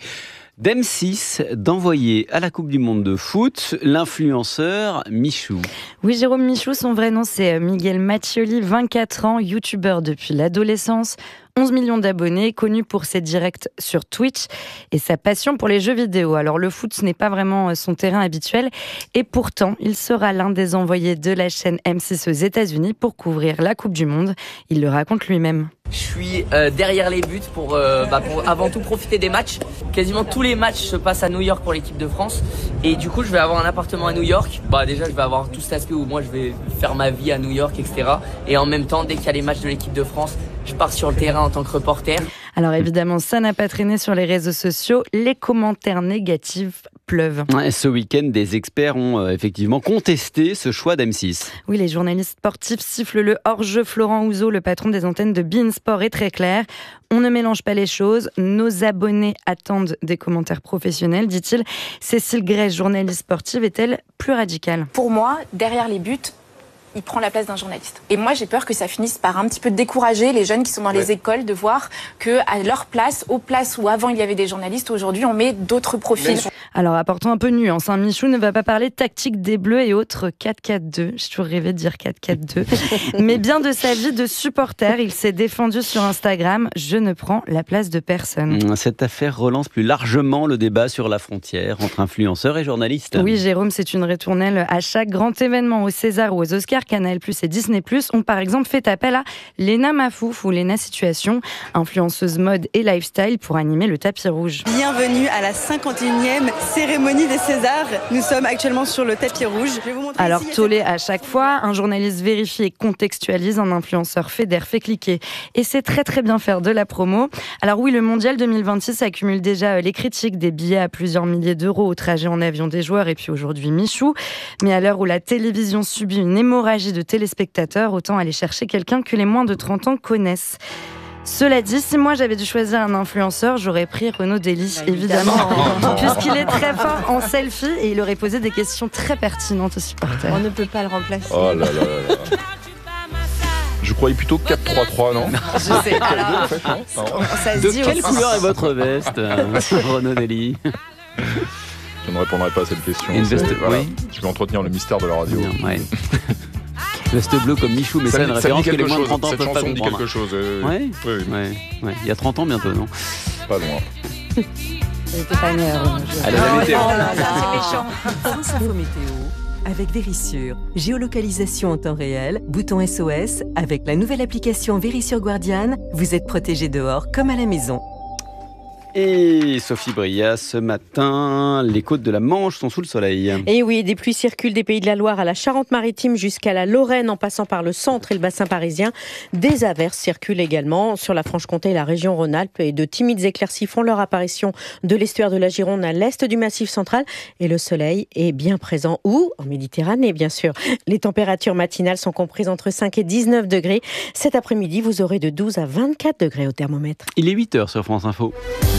d'M6 d'envoyer à la Coupe du Monde de foot l'influenceur Michou. Oui, Jérôme Michou, son vrai nom c'est Miguel Mattioli, 24 ans, youtubeur depuis l'adolescence, 11 millions d'abonnés, connu pour ses directs sur Twitch et sa passion pour les jeux vidéo. Alors le foot, ce n'est pas vraiment son terrain habituel et pourtant, il sera l'un des envoyés de la chaîne M6 aux États-Unis pour couvrir la Coupe du Monde. Il le raconte lui-même. Je suis derrière les buts pour avant tout profiter des matchs. Quasiment tous les matchs se passent à New York pour l'équipe de France. Et du coup, je vais avoir un appartement à New York. Déjà, je vais avoir tout cet aspect où moi, je vais faire ma vie à New York, etc. Et en même temps, dès qu'il y a les matchs de l'équipe de France, je pars sur le terrain en tant que reporter. Alors évidemment, ça n'a pas traîné sur les réseaux sociaux. Les commentaires négatifs pleuvent. Ce week-end, des experts ont effectivement contesté ce choix d'M6. Oui, les journalistes sportifs sifflent le hors-jeu. Florent Houzeau, le patron des antennes de beIN Sport, est très clair. On ne mélange pas les choses. Nos abonnés attendent des commentaires professionnels, dit-il. Cécile Gray, journaliste sportive, est-elle plus radicale ? Pour moi, derrière les buts, il prend la place d'un journaliste. Et moi, j'ai peur que ça finisse par un petit peu décourager les jeunes qui sont dans les écoles de voir qu'à leur place, aux places où avant il y avait des journalistes, aujourd'hui on met d'autres profils. Alors apportons un peu de nuance. Michou ne va pas parler tactique des Bleus et autres 4-4-2. J'ai toujours rêvé de dire 4-4-2. Mais bien de sa vie de supporter, il s'est défendu sur Instagram. Je ne prends la place de personne. Cette affaire relance plus largement le débat sur la frontière entre influenceurs et journalistes. Oui, Jérôme, c'est une ritournelle à chaque grand événement, au César ou aux Oscars. Canal+ et Disney+ ont par exemple fait appel à Léna Mafouf ou Léna Situation, influenceuse mode et lifestyle, pour animer le tapis rouge. Bienvenue à la 51e cérémonie des Césars. Nous sommes actuellement sur le tapis rouge. Je vais vous montrer. Alors tollé à chaque fois, un journaliste vérifie et contextualise, un influenceur fédère, fait cliquer. Et c'est très très bien faire de la promo. Alors oui, le mondial 2026 accumule déjà les critiques, des billets à plusieurs milliers d'euros au trajet en avion des joueurs et puis aujourd'hui Michou. Mais à l'heure où la télévision subit une hémorragie de téléspectateurs, autant aller chercher quelqu'un que les moins de 30 ans connaissent. Cela dit, si moi j'avais dû choisir un influenceur, j'aurais pris Renaud Dely, évidemment, puisqu'il est très fort en selfie et il aurait posé des questions très pertinentes aux supporters. On ne peut pas le remplacer. Oh là là là là. Je croyais plutôt 4-3-3, non ? Je sais. Alors, en fait, non ça se de dit quelle aussi. couleur est votre veste, Renaud Dely ? Je ne répondrai pas à cette question. Une veste, voilà. oui. Je vais entretenir le mystère de la radio. Ouais. Veste bleue comme Michou, mais ça une référence que les moins de 30 ans cette peuvent pas chanson dit comprendre. quelque chose. Ouais. Oui. Ouais. Il y a 30 ans bientôt, non ? Pas loin. C'était pas une erreur. Elle a la météo. France Info Météo avec Vérissure. Géolocalisation en temps réel, bouton SOS. Avec la nouvelle application Vérissure Guardian, vous êtes protégé dehors comme à la maison. Et Sophie Bria, ce matin, les côtes de la Manche sont sous le soleil. Et oui, des pluies circulent des Pays de la Loire à la Charente-Maritime jusqu'à la Lorraine en passant par le centre et le bassin parisien. Des averses circulent également sur la Franche-Comté et la région Rhône-Alpes et de timides éclaircies font leur apparition de l'estuaire de la Gironde à l'est du Massif central. Et le soleil est bien présent où ? En Méditerranée, bien sûr. Les températures matinales sont comprises entre 5 et 19 degrés. Cet après-midi, vous aurez de 12 à 24 degrés au thermomètre. Il est 8h sur France Info.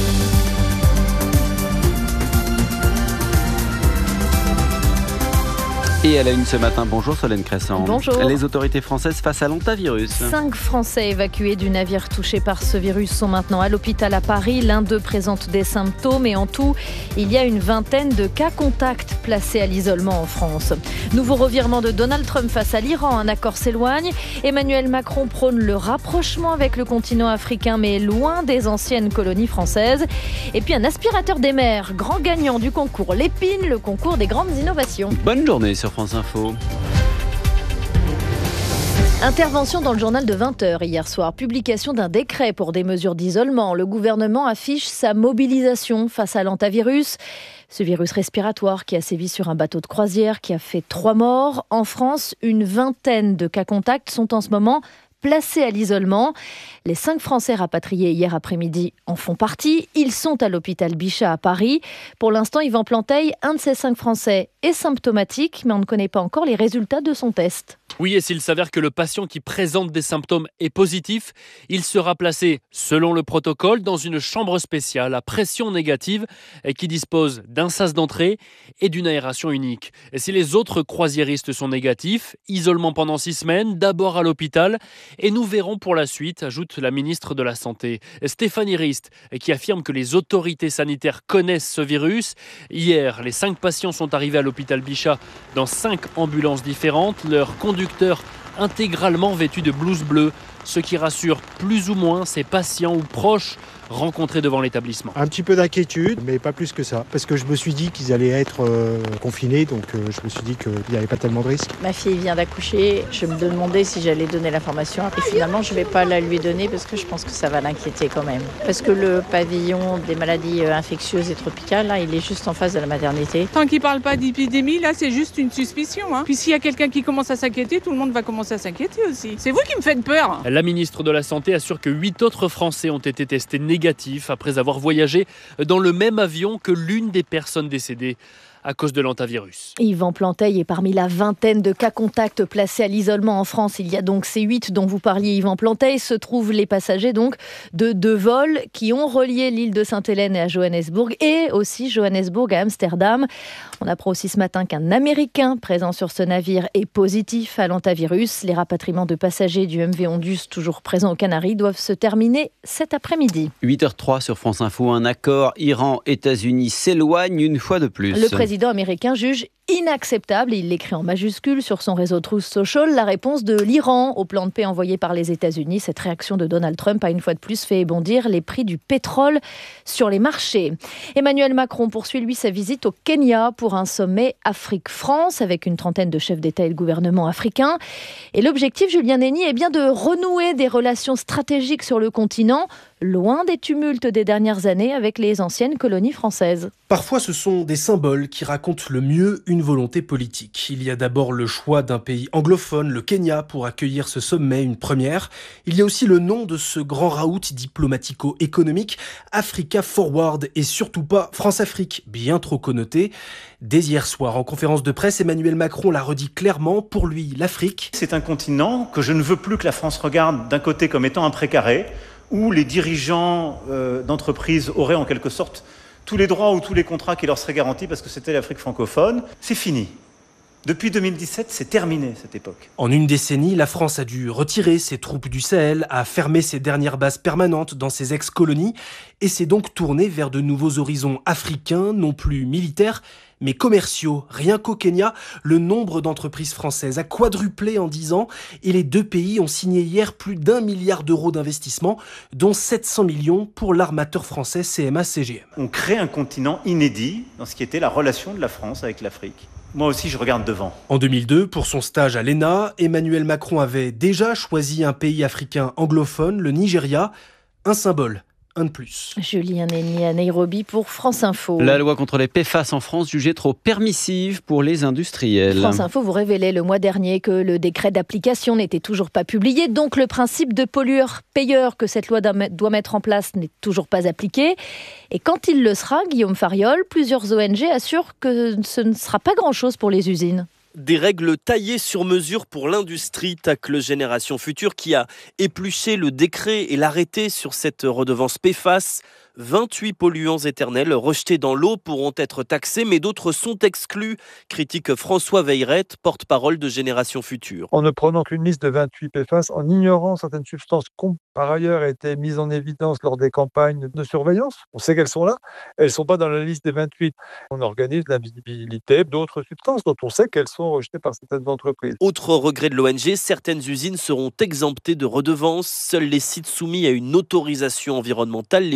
Et à la une ce matin, bonjour Solène Crescent. Bonjour. Les autorités françaises face à l'hantavirus. 5 Français évacués du navire touché par ce virus sont maintenant à l'hôpital à Paris. L'un d'eux présente des symptômes et en tout, il y a une vingtaine de cas contacts placés à l'isolement en France. Nouveau revirement de Donald Trump face à l'Iran, un accord s'éloigne. Emmanuel Macron prône le rapprochement avec le continent africain, mais loin des anciennes colonies françaises. Et puis un aspirateur des mers, grand gagnant du concours Lépine, le concours des grandes innovations. Bonne journée sur France Info. Intervention dans le journal de 20h hier soir. Publication d'un décret pour des mesures d'isolement. Le gouvernement affiche sa mobilisation face à l'hantavirus. Ce virus respiratoire qui a sévi sur un bateau de croisière qui a fait 3 morts. En France, une vingtaine de cas contacts sont en ce moment placés à l'isolement. Les 5 Français rapatriés hier après-midi en font partie. Ils sont à l'hôpital Bichat à Paris. Pour l'instant, Yvan Planteil, un de ces 5 Français, est symptomatique, mais on ne connaît pas encore les résultats de son test. Oui, et s'il s'avère que le patient qui présente des symptômes est positif, il sera placé, selon le protocole, dans une chambre spéciale à pression négative et qui dispose d'un sas d'entrée et d'une aération unique. Et si les autres croisiéristes sont négatifs, isolement pendant 6 semaines, d'abord à l'hôpital, et nous verrons pour la suite, ajoute la ministre de la Santé, Stéphanie Rist, qui affirme que les autorités sanitaires connaissent ce virus. Hier, les 5 patients sont arrivés à l'hôpital Bichat dans 5 ambulances différentes. Leurs conducteurs intégralement vêtus de blouse bleue, ce qui rassure plus ou moins ces patients ou proches rencontrés devant l'établissement. Un petit peu d'inquiétude, mais pas plus que ça, parce que je me suis dit qu'ils allaient être confinés, donc je me suis dit qu'il n'y avait pas tellement de risques. Ma fille vient d'accoucher, je me demandais si j'allais donner l'information, et finalement je ne vais pas la lui donner parce que je pense que ça va l'inquiéter quand même. Parce que le pavillon des maladies infectieuses et tropicales, là, il est juste en face de la maternité. Tant qu'il ne parle pas d'épidémie, là c'est juste une suspicion. Puis s'il y a quelqu'un qui commence à s'inquiéter, tout le monde va commencer à s'inquiéter aussi. C'est vous qui me faites peur. La ministre de la Santé assure que 8 autres Français ont été testés négatifs après avoir voyagé dans le même avion que l'une des personnes décédées à cause de l'hantavirus. Yvan Planteil est parmi la vingtaine de cas contacts placés à l'isolement en France. Il y a donc ces 8 dont vous parliez, Yvan Planteil, se trouvent les passagers donc de 2 vols qui ont relié l'île de Sainte-Hélène à Johannesburg et aussi Johannesburg à Amsterdam. On apprend aussi ce matin qu'un Américain présent sur ce navire est positif à l'hantavirus. Les rapatriements de passagers du MV Ondus, toujours présents aux Canaries, doivent se terminer cet après-midi. 8h03 sur France Info, un accord Iran-États-Unis s'éloigne une fois de plus. Le président américain juge inacceptable, il l'écrit en majuscule sur son réseau Truth Social, la réponse de l'Iran au plan de paix envoyé par les États-Unis. Cette réaction de Donald Trump a une fois de plus fait bondir les prix du pétrole sur les marchés. Emmanuel Macron poursuit lui sa visite au Kenya pour un sommet Afrique-France avec une trentaine de chefs d'État et de gouvernement africains. Et l'objectif, Julien Henny, est bien de renouer des relations stratégiques sur le continent, loin des tumultes des dernières années avec les anciennes colonies françaises. Parfois, ce sont des symboles qui racontent le mieux une volonté politique. Il y a d'abord le choix d'un pays anglophone, le Kenya, pour accueillir ce sommet, une première. Il y a aussi le nom de ce grand raout diplomatico-économique, Africa Forward, et surtout pas France-Afrique, bien trop connoté. Dès hier soir, en conférence de presse, Emmanuel Macron l'a redit clairement, pour lui, l'Afrique. C'est un continent que je ne veux plus que la France regarde d'un côté comme étant un précaré, où les dirigeants d'entreprises auraient en quelque sorte tous les droits ou tous les contrats qui leur seraient garantis parce que c'était l'Afrique francophone. C'est fini. Depuis 2017, c'est terminé cette époque. En une décennie, la France a dû retirer ses troupes du Sahel, a fermé ses dernières bases permanentes dans ses ex-colonies et s'est donc tournée vers de nouveaux horizons africains, non plus militaires, mais commerciaux. Rien qu'au Kenya, le nombre d'entreprises françaises a quadruplé en 10 ans et les 2 pays ont signé hier plus d'1 milliard d'euros d'investissement, dont 700 millions pour l'armateur français CMA-CGM. On crée un continent inédit dans ce qui était la relation de la France avec l'Afrique. Moi aussi, je regarde devant. En 2002, pour son stage à l'ENA, Emmanuel Macron avait déjà choisi un pays africain anglophone, le Nigeria, un symbole. Un de plus. Julien Henny à Nairobi pour France Info. La loi contre les PFAS en France jugée trop permissive pour les industriels. France Info vous révélait le mois dernier que le décret d'application n'était toujours pas publié, donc le principe de pollueur-payeur que cette loi doit mettre en place n'est toujours pas appliqué. Et quand il le sera, Guillaume Fariol, plusieurs ONG assurent que ce ne sera pas grand-chose pour les usines. Des règles taillées sur mesure pour l'industrie, tacle Génération Future qui a épluché le décret et l'arrêté sur cette redevance PFAS. 28 polluants éternels rejetés dans l'eau pourront être taxés, mais d'autres sont exclus, critique François Veillerette, porte-parole de Génération Future. En ne prenant qu'une liste de 28 PFAS, en ignorant certaines substances qui par ailleurs été mises en évidence lors des campagnes de surveillance, on sait qu'elles sont là, elles ne sont pas dans la liste des 28. On organise l'invisibilité d'autres substances dont on sait qu'elles sont rejetées par certaines entreprises. Autre regret de l'ONG, certaines usines seront exemptées de redevances. Seuls les sites soumis à une autorisation environnementale, les plus gros,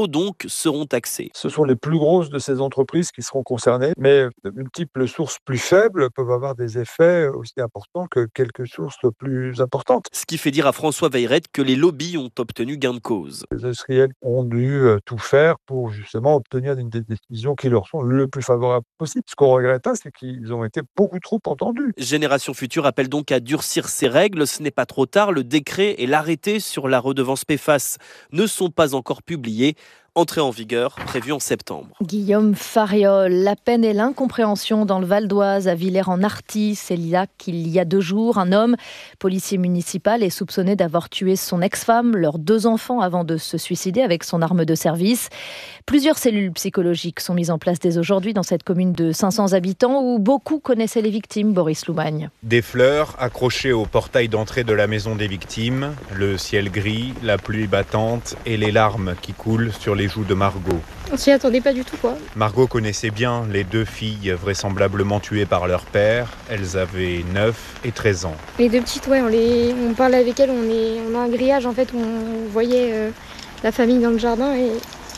euros donc seront taxés. Ce sont les plus grosses de ces entreprises qui seront concernées, mais de multiples sources plus faibles peuvent avoir des effets aussi importants que quelques sources plus importantes. Ce qui fait dire à François Weyrette que les lobbies ont obtenu gain de cause. Les industriels ont dû tout faire pour justement obtenir des décisions qui leur sont le plus favorables possible. Ce qu'on regrette pas, c'est qu'ils ont été beaucoup trop entendus. Génération Future appelle donc à durcir ces règles. Ce n'est pas trop tard. Le décret et l'arrêté sur la redevance PFAS ne sont pas encore publiés. Entrée en vigueur prévue en septembre. Guillaume Fariol, la peine et l'incompréhension dans le Val d'Oise, à Villers-en-Arthy. C'est là qu'il y a 2 jours, un homme, policier municipal, est soupçonné d'avoir tué son ex-femme, leurs 2 enfants, avant de se suicider avec son arme de service. Plusieurs cellules psychologiques sont mises en place dès aujourd'hui dans cette commune de 500 habitants où beaucoup connaissaient les victimes. Boris Loumagne. Des fleurs accrochées au portail d'entrée de la maison des victimes, le ciel gris, la pluie battante et les larmes qui coulent sur les joues de Margot. On s'y attendait pas du tout, quoi. Margot connaissait bien les 2 filles vraisemblablement tuées par leur père. Elles avaient 9 et 13 ans. Les 2 petites, ouais, on parlait avec elles, on a un grillage en fait où on voyait la famille dans le jardin et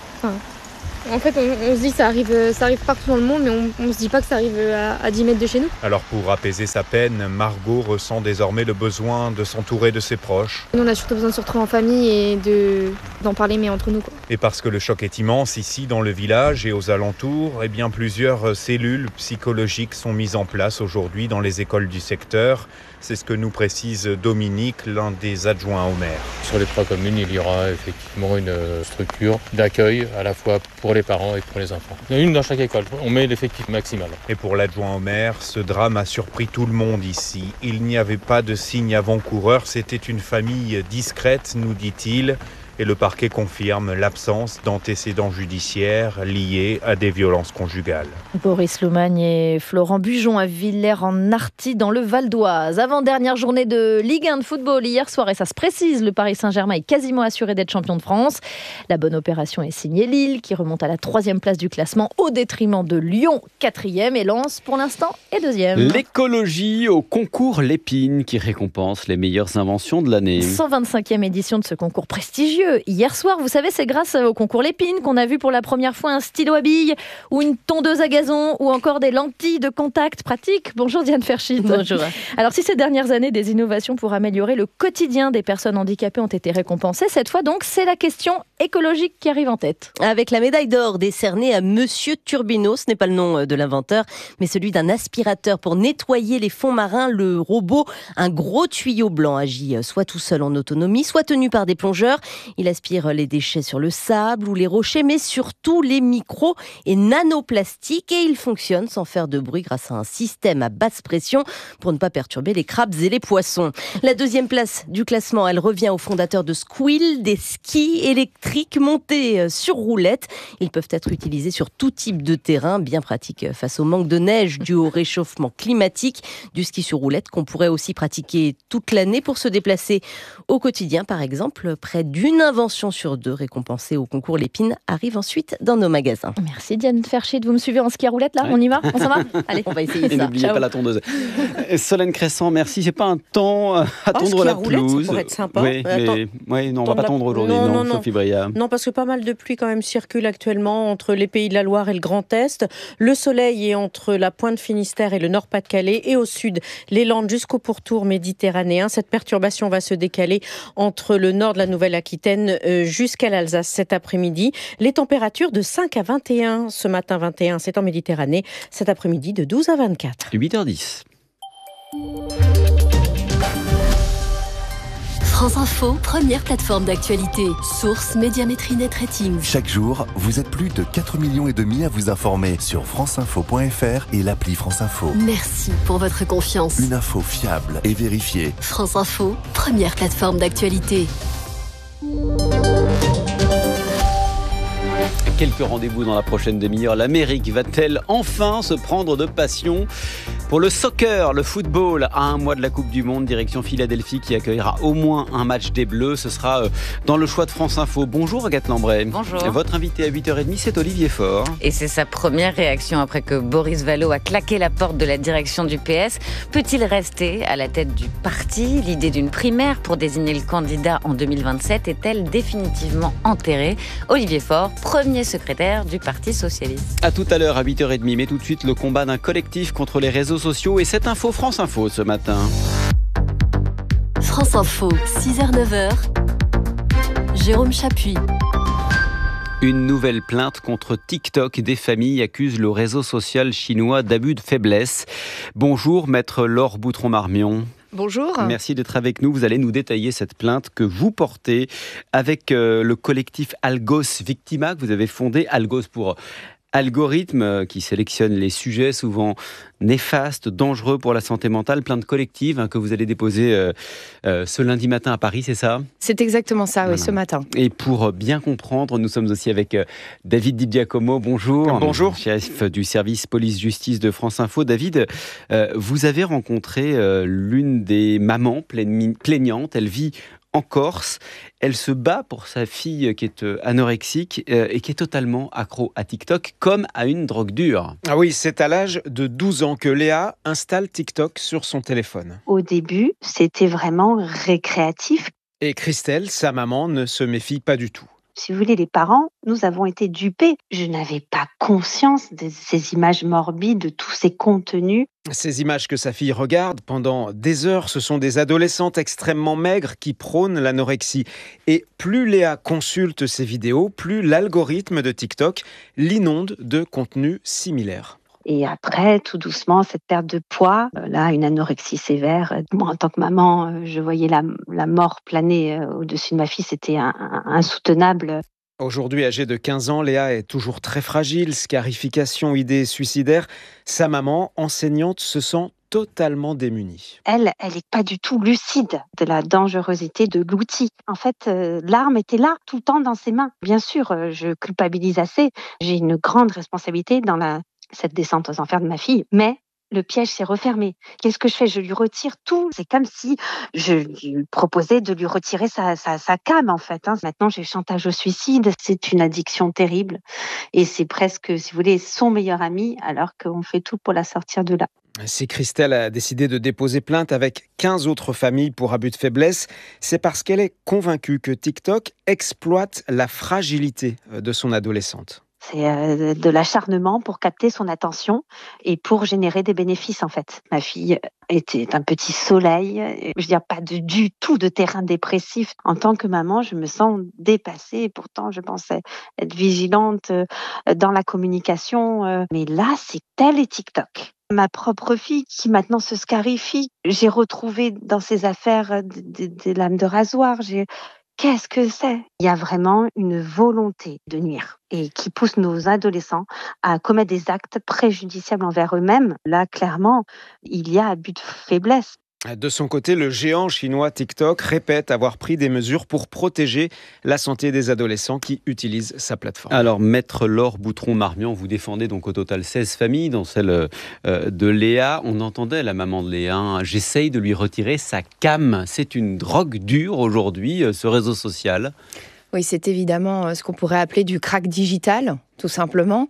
en fait on se dit ça arrive partout dans le monde, mais on se dit pas que ça arrive à 10 mètres de chez nous. Alors pour apaiser sa peine, Margot ressent désormais le besoin de s'entourer de ses proches. Nous on a surtout besoin de se retrouver en famille et d'en parler, mais entre nous, quoi. Et parce que le choc est immense ici dans le village et aux alentours, eh bien plusieurs cellules psychologiques sont mises en place aujourd'hui dans les écoles du secteur. C'est ce que nous précise Dominique, l'un des adjoints au maire. Sur les 3 communes, il y aura effectivement une structure d'accueil à la fois pour les parents et pour les enfants. Il y en a une dans chaque école, on met l'effectif maximal. Et pour l'adjoint au maire, ce drame a surpris tout le monde ici. Il n'y avait pas de signe avant-coureur, c'était une famille discrète, nous dit-il. Et le parquet confirme l'absence d'antécédents judiciaires liés à des violences conjugales. Boris Loumagne et Florent Bujon à Villers-en-Arthy dans le Val d'Oise. Avant-dernière journée de Ligue 1 de football hier soir, et ça se précise, le Paris Saint-Germain est quasiment assuré d'être champion de France. La bonne opération est signée Lille, qui remonte à la 3e place du classement au détriment de Lyon, 4e, et Lens pour l'instant est 2e. L'écologie au concours Lépine qui récompense les meilleures inventions de l'année. 125e édition de ce concours prestigieux. Hier soir, vous savez, c'est grâce au concours Lépine qu'on a vu pour la première fois un stylo à billes ou une tondeuse à gazon ou encore des lentilles de contact pratiques. Bonjour Diane Ferchit. Bonjour. Alors si ces dernières années, des innovations pour améliorer le quotidien des personnes handicapées ont été récompensées, cette fois donc, c'est la question écologique qui arrive en tête. Avec la médaille d'or décernée à Monsieur Turbino, ce n'est pas le nom de l'inventeur, mais celui d'un aspirateur pour nettoyer les fonds marins. Le robot, un gros tuyau blanc, agit soit tout seul en autonomie, soit tenu par des plongeurs. Il aspire les déchets sur le sable ou les rochers, mais surtout les micros et nanoplastiques. Et il fonctionne sans faire de bruit grâce à un système à basse pression pour ne pas perturber les crabes et les poissons. La 2e place du classement, elle revient au fondateur de Squill, des skis électriques montés sur roulettes. Ils peuvent être utilisés sur tout type de terrain, bien pratique face au manque de neige dû au réchauffement climatique. Du ski sur roulette qu'on pourrait aussi pratiquer toute l'année pour se déplacer au quotidien, par exemple. Près d'une invention sur 2 récompensée au concours Lépine arrive ensuite dans nos magasins. Merci Diane Ferchit. Vous me suivez en ski à roulette là? Ouais. On y va? On s'en va? Allez, on va essayer ça. Et n'oubliez pas la tondeuse. Solène Crescent, merci. C'est pas un temps à tondre la pelouse. Ça pourrait être sympa. Oui, non, on va pas tondre aujourd'hui. Non, Sophie Bria. Non, parce que pas mal de pluie quand même circule actuellement entre les Pays de la Loire et le Grand Est. Le soleil est entre la pointe Finistère et le Nord-Pas-de-Calais, et au sud, les Landes jusqu'au pourtour méditerranéen. Cette perturbation va se décaler entre le nord de la Nouvelle-Aquitaine jusqu'à l'Alsace cet après-midi. Les températures de 5 à 21, ce matin 21, c'est en Méditerranée. Cet après-midi de 12 à 24. 8h10. France Info, première plateforme d'actualité. Source Médiamétrie Net Rating. Chaque jour, vous êtes plus de 4,5 millions à vous informer sur franceinfo.fr et l'appli France Info. Merci pour votre confiance. Une info fiable et vérifiée. France Info, première plateforme d'actualité. Quelques rendez-vous dans la prochaine demi-heure. L'Amérique va-t-elle enfin se prendre de passion? Pour le soccer, le football, à un mois de la Coupe du Monde, direction Philadelphie qui accueillera au moins un match des Bleus. Ce sera dans le choix de France Info. Bonjour Agathe Lambray. Bonjour. Votre invité à 8h30, c'est Olivier Faure. Et c'est sa première réaction après que Boris Vallaud a claqué la porte de la direction du PS. Peut-il rester à la tête du parti ? L'idée d'une primaire pour désigner le candidat en 2027 est-elle définitivement enterrée ? Olivier Faure, premier secrétaire du Parti socialiste. À tout à l'heure à 8h30, mais tout de suite le combat d'un collectif contre les réseaux sociaux et cette info France Info ce matin. France Info, 6h-9h, Jérôme Chapuis. Une nouvelle plainte contre TikTok. Des familles accusent le réseau social chinois d'abus de faiblesse. Bonjour, maître Laure Boutron-Marmion. Bonjour. Merci d'être avec nous. Vous allez nous détailler cette plainte que vous portez avec le collectif Algos Victima que vous avez fondé. Algos pour algorithme qui sélectionne les sujets souvent néfastes, dangereux pour la santé mentale. Plainte collective que vous allez déposer ce lundi matin à Paris, c'est ça ? C'est exactement ça, oui, ce matin. Et pour bien comprendre, nous sommes aussi avec David Di Giacomo. Bonjour. Bonjour. Chef du service police-justice de France Info. David, vous avez rencontré l'une des mamans plaignantes. Elle vit en Corse. Elle se bat pour sa fille qui est anorexique et qui est totalement accro à TikTok, comme à une drogue dure. Ah oui, c'est à l'âge de 12 ans que Léa installe TikTok sur son téléphone. Au début, c'était vraiment récréatif. Et Christelle, sa maman, ne se méfie pas du tout. Si vous voulez, les parents, nous avons été dupés. Je n'avais pas conscience de ces images morbides, de tous ces contenus. Ces images que sa fille regarde pendant des heures, ce sont des adolescentes extrêmement maigres qui prônent l'anorexie. Et plus Léa consulte ces vidéos, plus l'algorithme de TikTok l'inonde de contenus similaires. Et après, tout doucement, cette perte de poids, là, une anorexie sévère. Moi, en tant que maman, je voyais la mort planer au-dessus de ma fille. C'était insoutenable. Aujourd'hui, âgée de 15 ans, Léa est toujours très fragile, scarification, idées suicidaires. Sa maman, enseignante, se sent totalement démunie. Elle n'est pas du tout lucide de la dangerosité de l'outil. En fait, l'arme était là, tout le temps dans ses mains. Bien sûr, je culpabilise assez. J'ai une grande responsabilité dans cette descente aux enfers de ma fille, mais le piège s'est refermé. Qu'est-ce que je fais ? Je lui retire tout. C'est comme si je lui proposais de lui retirer sa cam, en fait. Maintenant, j'ai chantage au suicide. C'est une addiction terrible. Et c'est presque, si vous voulez, son meilleur ami, alors qu'on fait tout pour la sortir de là. Si Christelle a décidé de déposer plainte avec 15 autres familles pour abus de faiblesse, c'est parce qu'elle est convaincue que TikTok exploite la fragilité de son adolescente. C'est de l'acharnement pour capter son attention et pour générer des bénéfices, en fait. Ma fille était un petit soleil, je veux dire pas du tout de terrain dépressif. En tant que maman, je me sens dépassée. Pourtant, je pensais être vigilante dans la communication. Mais là, c'est elle et TikTok. Ma propre fille qui maintenant se scarifie. J'ai retrouvé dans ses affaires des lames de rasoir. Qu'est-ce que c'est ? Il y a vraiment une volonté de nuire et qui pousse nos adolescents à commettre des actes préjudiciables envers eux-mêmes. Là, clairement, il y a abus de faiblesse. De son côté, le géant chinois TikTok répète avoir pris des mesures pour protéger la santé des adolescents qui utilisent sa plateforme. Alors, maître Laure Boutron-Marmion, vous défendez donc au total 16 familles, dont celle de Léa. On entendait la maman de Léa, j'essaye de lui retirer sa cam. C'est une drogue dure aujourd'hui, ce réseau social. Oui, c'est évidemment ce qu'on pourrait appeler du crack digital, tout simplement.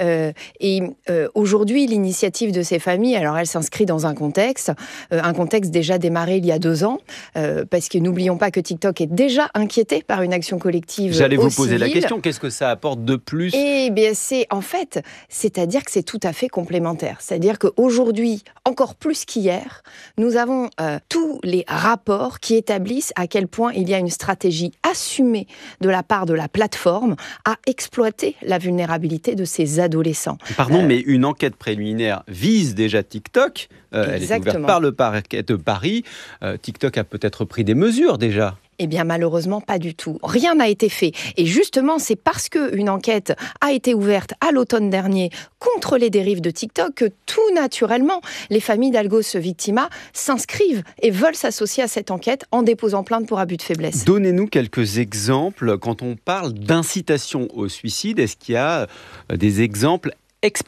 Aujourd'hui, l'initiative de ces familles, alors elle s'inscrit dans un contexte déjà démarré il y a 2 ans, parce que n'oublions pas que TikTok est déjà inquiété par une action collective. J'allais vous poser la question, qu'est-ce que ça apporte de plus ? Eh bien, c'est-à-dire que c'est tout à fait complémentaire. C'est-à-dire qu'aujourd'hui, encore plus qu'hier, nous avons tous les rapports qui établissent à quel point il y a une stratégie assumée de la part de la plateforme à exploiter la vulnérabilité de ces adolescents. Pardon, mais une enquête préliminaire vise déjà TikTok. Elle est ouverte par le parquet de Paris. TikTok a peut-être pris des mesures déjà. Eh bien, malheureusement, pas du tout. Rien n'a été fait. Et justement, c'est parce qu'une enquête a été ouverte à l'automne dernier contre les dérives de TikTok que tout naturellement, les familles d'Algos Victima s'inscrivent et veulent s'associer à cette enquête en déposant plainte pour abus de faiblesse. Donnez-nous quelques exemples. Quand on parle d'incitation au suicide, est-ce qu'il y a des exemples explicites ?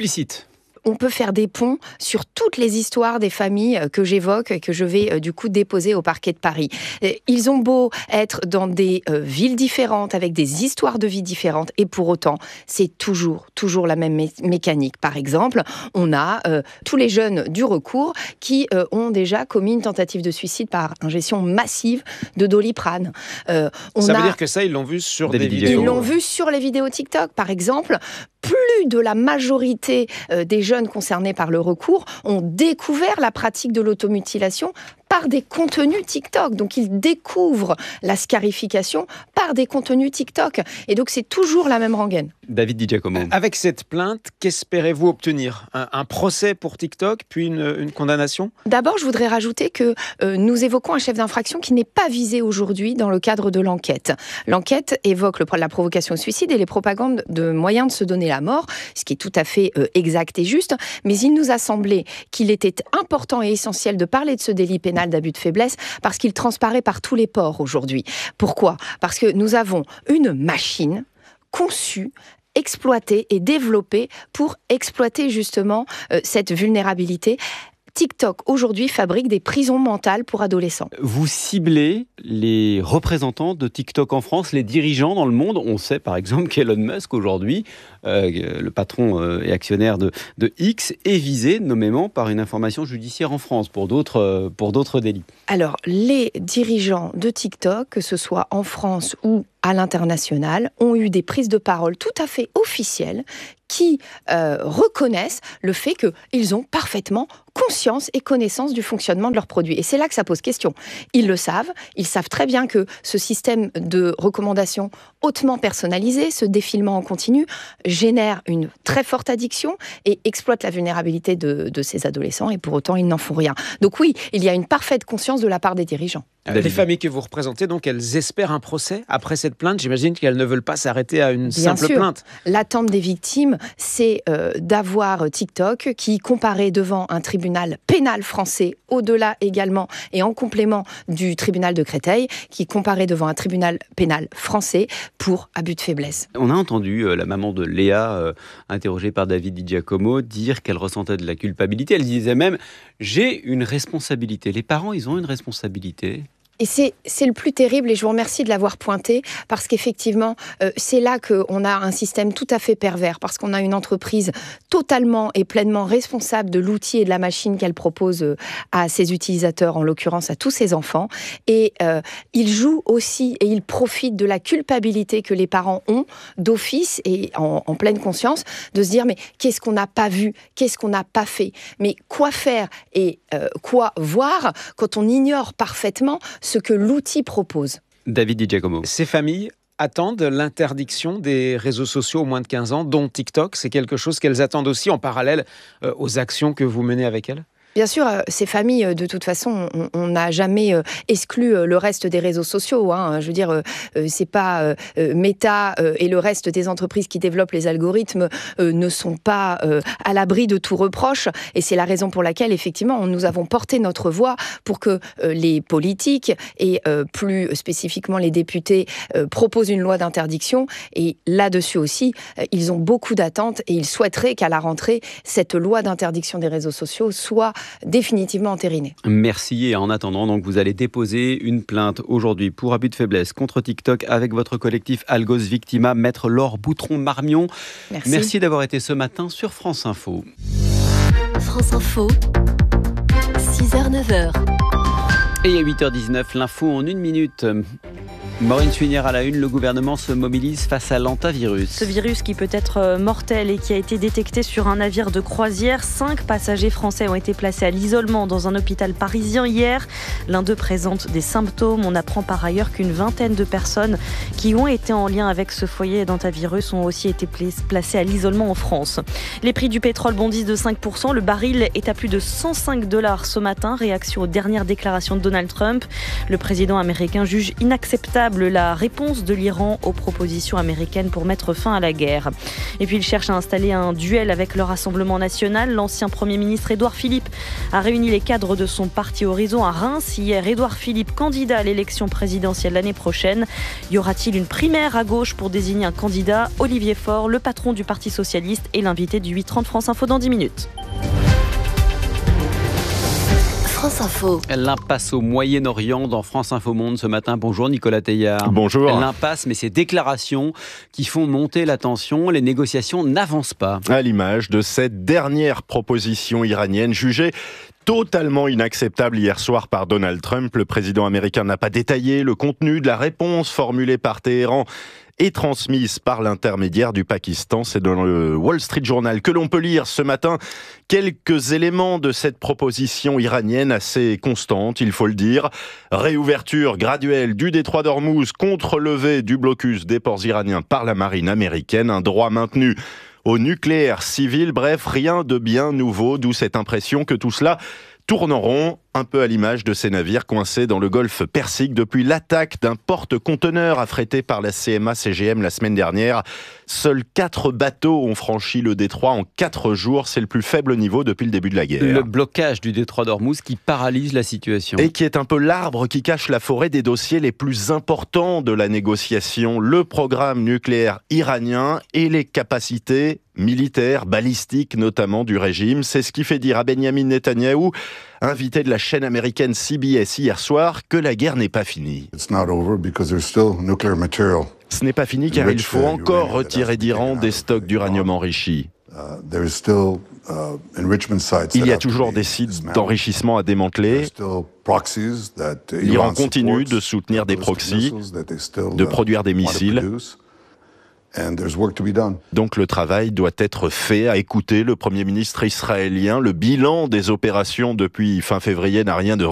on peut faire des ponts sur toutes les histoires des familles que j'évoque et que je vais du coup déposer au parquet de Paris. Ils ont beau être dans des villes différentes, avec des histoires de vie différentes, et pour autant, c'est toujours la même mécanique. Par exemple, on a tous les jeunes du recours qui ont déjà commis une tentative de suicide par ingestion massive de Doliprane. Ça veut dire que ça, ils l'ont vu sur des vidéos. Ils l'ont vu sur les vidéos TikTok, par exemple. Plus de la majorité des jeunes concernés par le recours ont découvert la pratique de l'automutilation par des contenus TikTok. Donc, ils découvrent la scarification par des contenus TikTok. Et donc, c'est toujours la même rengaine. David Di Giacomo. Avec cette plainte, qu'espérez-vous obtenir ? Un procès pour TikTok, puis une condamnation ? D'abord, je voudrais rajouter que nous évoquons un chef d'infraction qui n'est pas visé aujourd'hui dans le cadre de l'enquête. L'enquête évoque la provocation au suicide et les propagandes de moyens de se donner la mort, ce qui est tout à fait exact et juste. Mais il nous a semblé qu'il était important et essentiel de parler de ce délit pénal d'abus de faiblesse parce qu'il transparaît par tous les pores aujourd'hui. Pourquoi ? Parce que nous avons une machine conçue, exploitée et développée pour exploiter justement cette vulnérabilité. TikTok, aujourd'hui, fabrique des prisons mentales pour adolescents. Vous ciblez les représentants de TikTok en France, les dirigeants dans le monde. On sait, par exemple, qu'Elon Musk, aujourd'hui, le patron et actionnaire de X, est visé nommément par une information judiciaire en France pour d'autres délits. Alors, les dirigeants de TikTok, que ce soit en France ou à l'international, ont eu des prises de parole tout à fait officielles qui reconnaissent le fait qu'ils ont parfaitement conscience et connaissance du fonctionnement de leurs produits. Et c'est là que ça pose question. Ils le savent, ils savent très bien que ce système de recommandation hautement personnalisé, ce défilement en continu, génère une très forte addiction et exploite la vulnérabilité de ces adolescents, et pour autant, ils n'en font rien. Donc oui, il y a une parfaite conscience de la part des dirigeants. Les familles que vous représentez, donc, elles espèrent un procès après cette plainte. J'imagine qu'elles ne veulent pas s'arrêter à une simple plainte. L'attente des victimes, c'est d'avoir TikTok qui, comparé devant un tribunal pénal français, au-delà également et en complément du tribunal de Créteil, qui comparé devant un tribunal pénal français pour abus de faiblesse. On a entendu la maman de Léa, interrogée par David Di Giacomo, dire qu'elle ressentait de la culpabilité. Elle disait même « j'ai une responsabilité ». Les parents, ils ont une responsabilité. Et c'est le plus terrible, et je vous remercie de l'avoir pointé, parce qu'effectivement, c'est là qu'on a un système tout à fait pervers, parce qu'on a une entreprise totalement et pleinement responsable de l'outil et de la machine qu'elle propose à ses utilisateurs, en l'occurrence à tous ses enfants. Et il joue aussi et il profite de la culpabilité que les parents ont d'office et en pleine conscience, de se dire mais qu'est-ce qu'on n'a pas vu, qu'est-ce qu'on n'a pas fait, mais quoi faire et quoi voir quand on ignore parfaitement ce que l'outil propose. David Di Giacomo. Ces familles attendent l'interdiction des réseaux sociaux aux moins de 15 ans, dont TikTok. C'est quelque chose qu'elles attendent aussi en parallèle aux actions que vous menez avec elles ? Bien sûr, ces familles, de toute façon, on n'a jamais exclu le reste des réseaux sociaux. Je veux dire, c'est pas Meta et le reste des entreprises qui développent les algorithmes ne sont pas à l'abri de tout reproche. Et c'est la raison pour laquelle, effectivement, nous avons porté notre voix pour que les politiques et plus spécifiquement les députés proposent une loi d'interdiction. Et là-dessus aussi, ils ont beaucoup d'attentes et ils souhaiteraient qu'à la rentrée, cette loi d'interdiction des réseaux sociaux soit définitivement entériné. Merci. Et en attendant, donc, vous allez déposer une plainte aujourd'hui pour abus de faiblesse contre TikTok avec votre collectif Algos Victima, Maître Laure Boutron-Marmion. Merci d'avoir été ce matin sur France Info. France Info, 6h-9h. Et à 8h19, l'info en 1 minute. Maureen Suinière à la une, le gouvernement se mobilise face à l'hantavirus. Ce virus qui peut être mortel et qui a été détecté sur un navire de croisière. 5 passagers français ont été placés à l'isolement dans un hôpital parisien hier. L'un d'eux présente des symptômes. On apprend par ailleurs qu'une vingtaine de personnes qui ont été en lien avec ce foyer d'hantavirus ont aussi été placées à l'isolement en France. Les prix du pétrole bondissent de 5%. Le baril est à plus de $105 ce matin. Réaction aux dernières déclarations de Donald Trump. Le président américain juge inacceptable table la réponse de l'Iran aux propositions américaines pour mettre fin à la guerre. Et puis il cherche à installer un duel avec le Rassemblement national. L'ancien Premier ministre Édouard Philippe a réuni les cadres de son parti Horizon à Reims. Hier, Édouard Philippe, candidat à l'élection présidentielle l'année prochaine. Y aura-t-il une primaire à gauche pour désigner un candidat ? Olivier Faure, le patron du Parti socialiste, est l'invité du 8h30 France Info dans 10 minutes. France Info. L'impasse au Moyen-Orient dans France Info Monde ce matin. Bonjour Nicolas Teillard. Bonjour. L'impasse, mais ces déclarations qui font monter la tension, les négociations n'avancent pas. À l'image de cette dernière proposition iranienne jugée totalement inacceptable hier soir par Donald Trump. Le président américain n'a pas détaillé le contenu de la réponse formulée par Téhéran et transmise par l'intermédiaire du Pakistan. C'est dans le Wall Street Journal que l'on peut lire ce matin quelques éléments de cette proposition iranienne assez constante, il faut le dire. Réouverture graduelle du détroit d'Ormuz, contre-levée du blocus des ports iraniens par la marine américaine, un droit maintenu au nucléaire civil, bref, rien de bien nouveau, d'où cette impression que tout cela tourne en rond, un peu à l'image de ces navires coincés dans le golfe Persique depuis l'attaque d'un porte-conteneurs affrété par la CMA-CGM la semaine dernière. Seuls 4 bateaux ont franchi le détroit en 4 jours. C'est le plus faible niveau depuis le début de la guerre. Le blocage du détroit d'Ormuz qui paralyse la situation. Et qui est un peu l'arbre qui cache la forêt des dossiers les plus importants de la négociation. Le programme nucléaire iranien et les capacités militaires, balistiques notamment du régime. C'est ce qui fait dire à Benyamin Netanyahou, invité de la chaîne américaine CBS hier soir, que la guerre n'est pas finie. Ce n'est pas fini car il faut encore retirer d'Iran des stocks d'uranium enrichi. Il y a toujours des sites d'enrichissement à démanteler. L'Iran continue de soutenir des proxys, de produire des missiles. Donc le travail doit être fait. À écouter le Premier ministre israélien, le bilan des opérations depuis fin février n'a rien de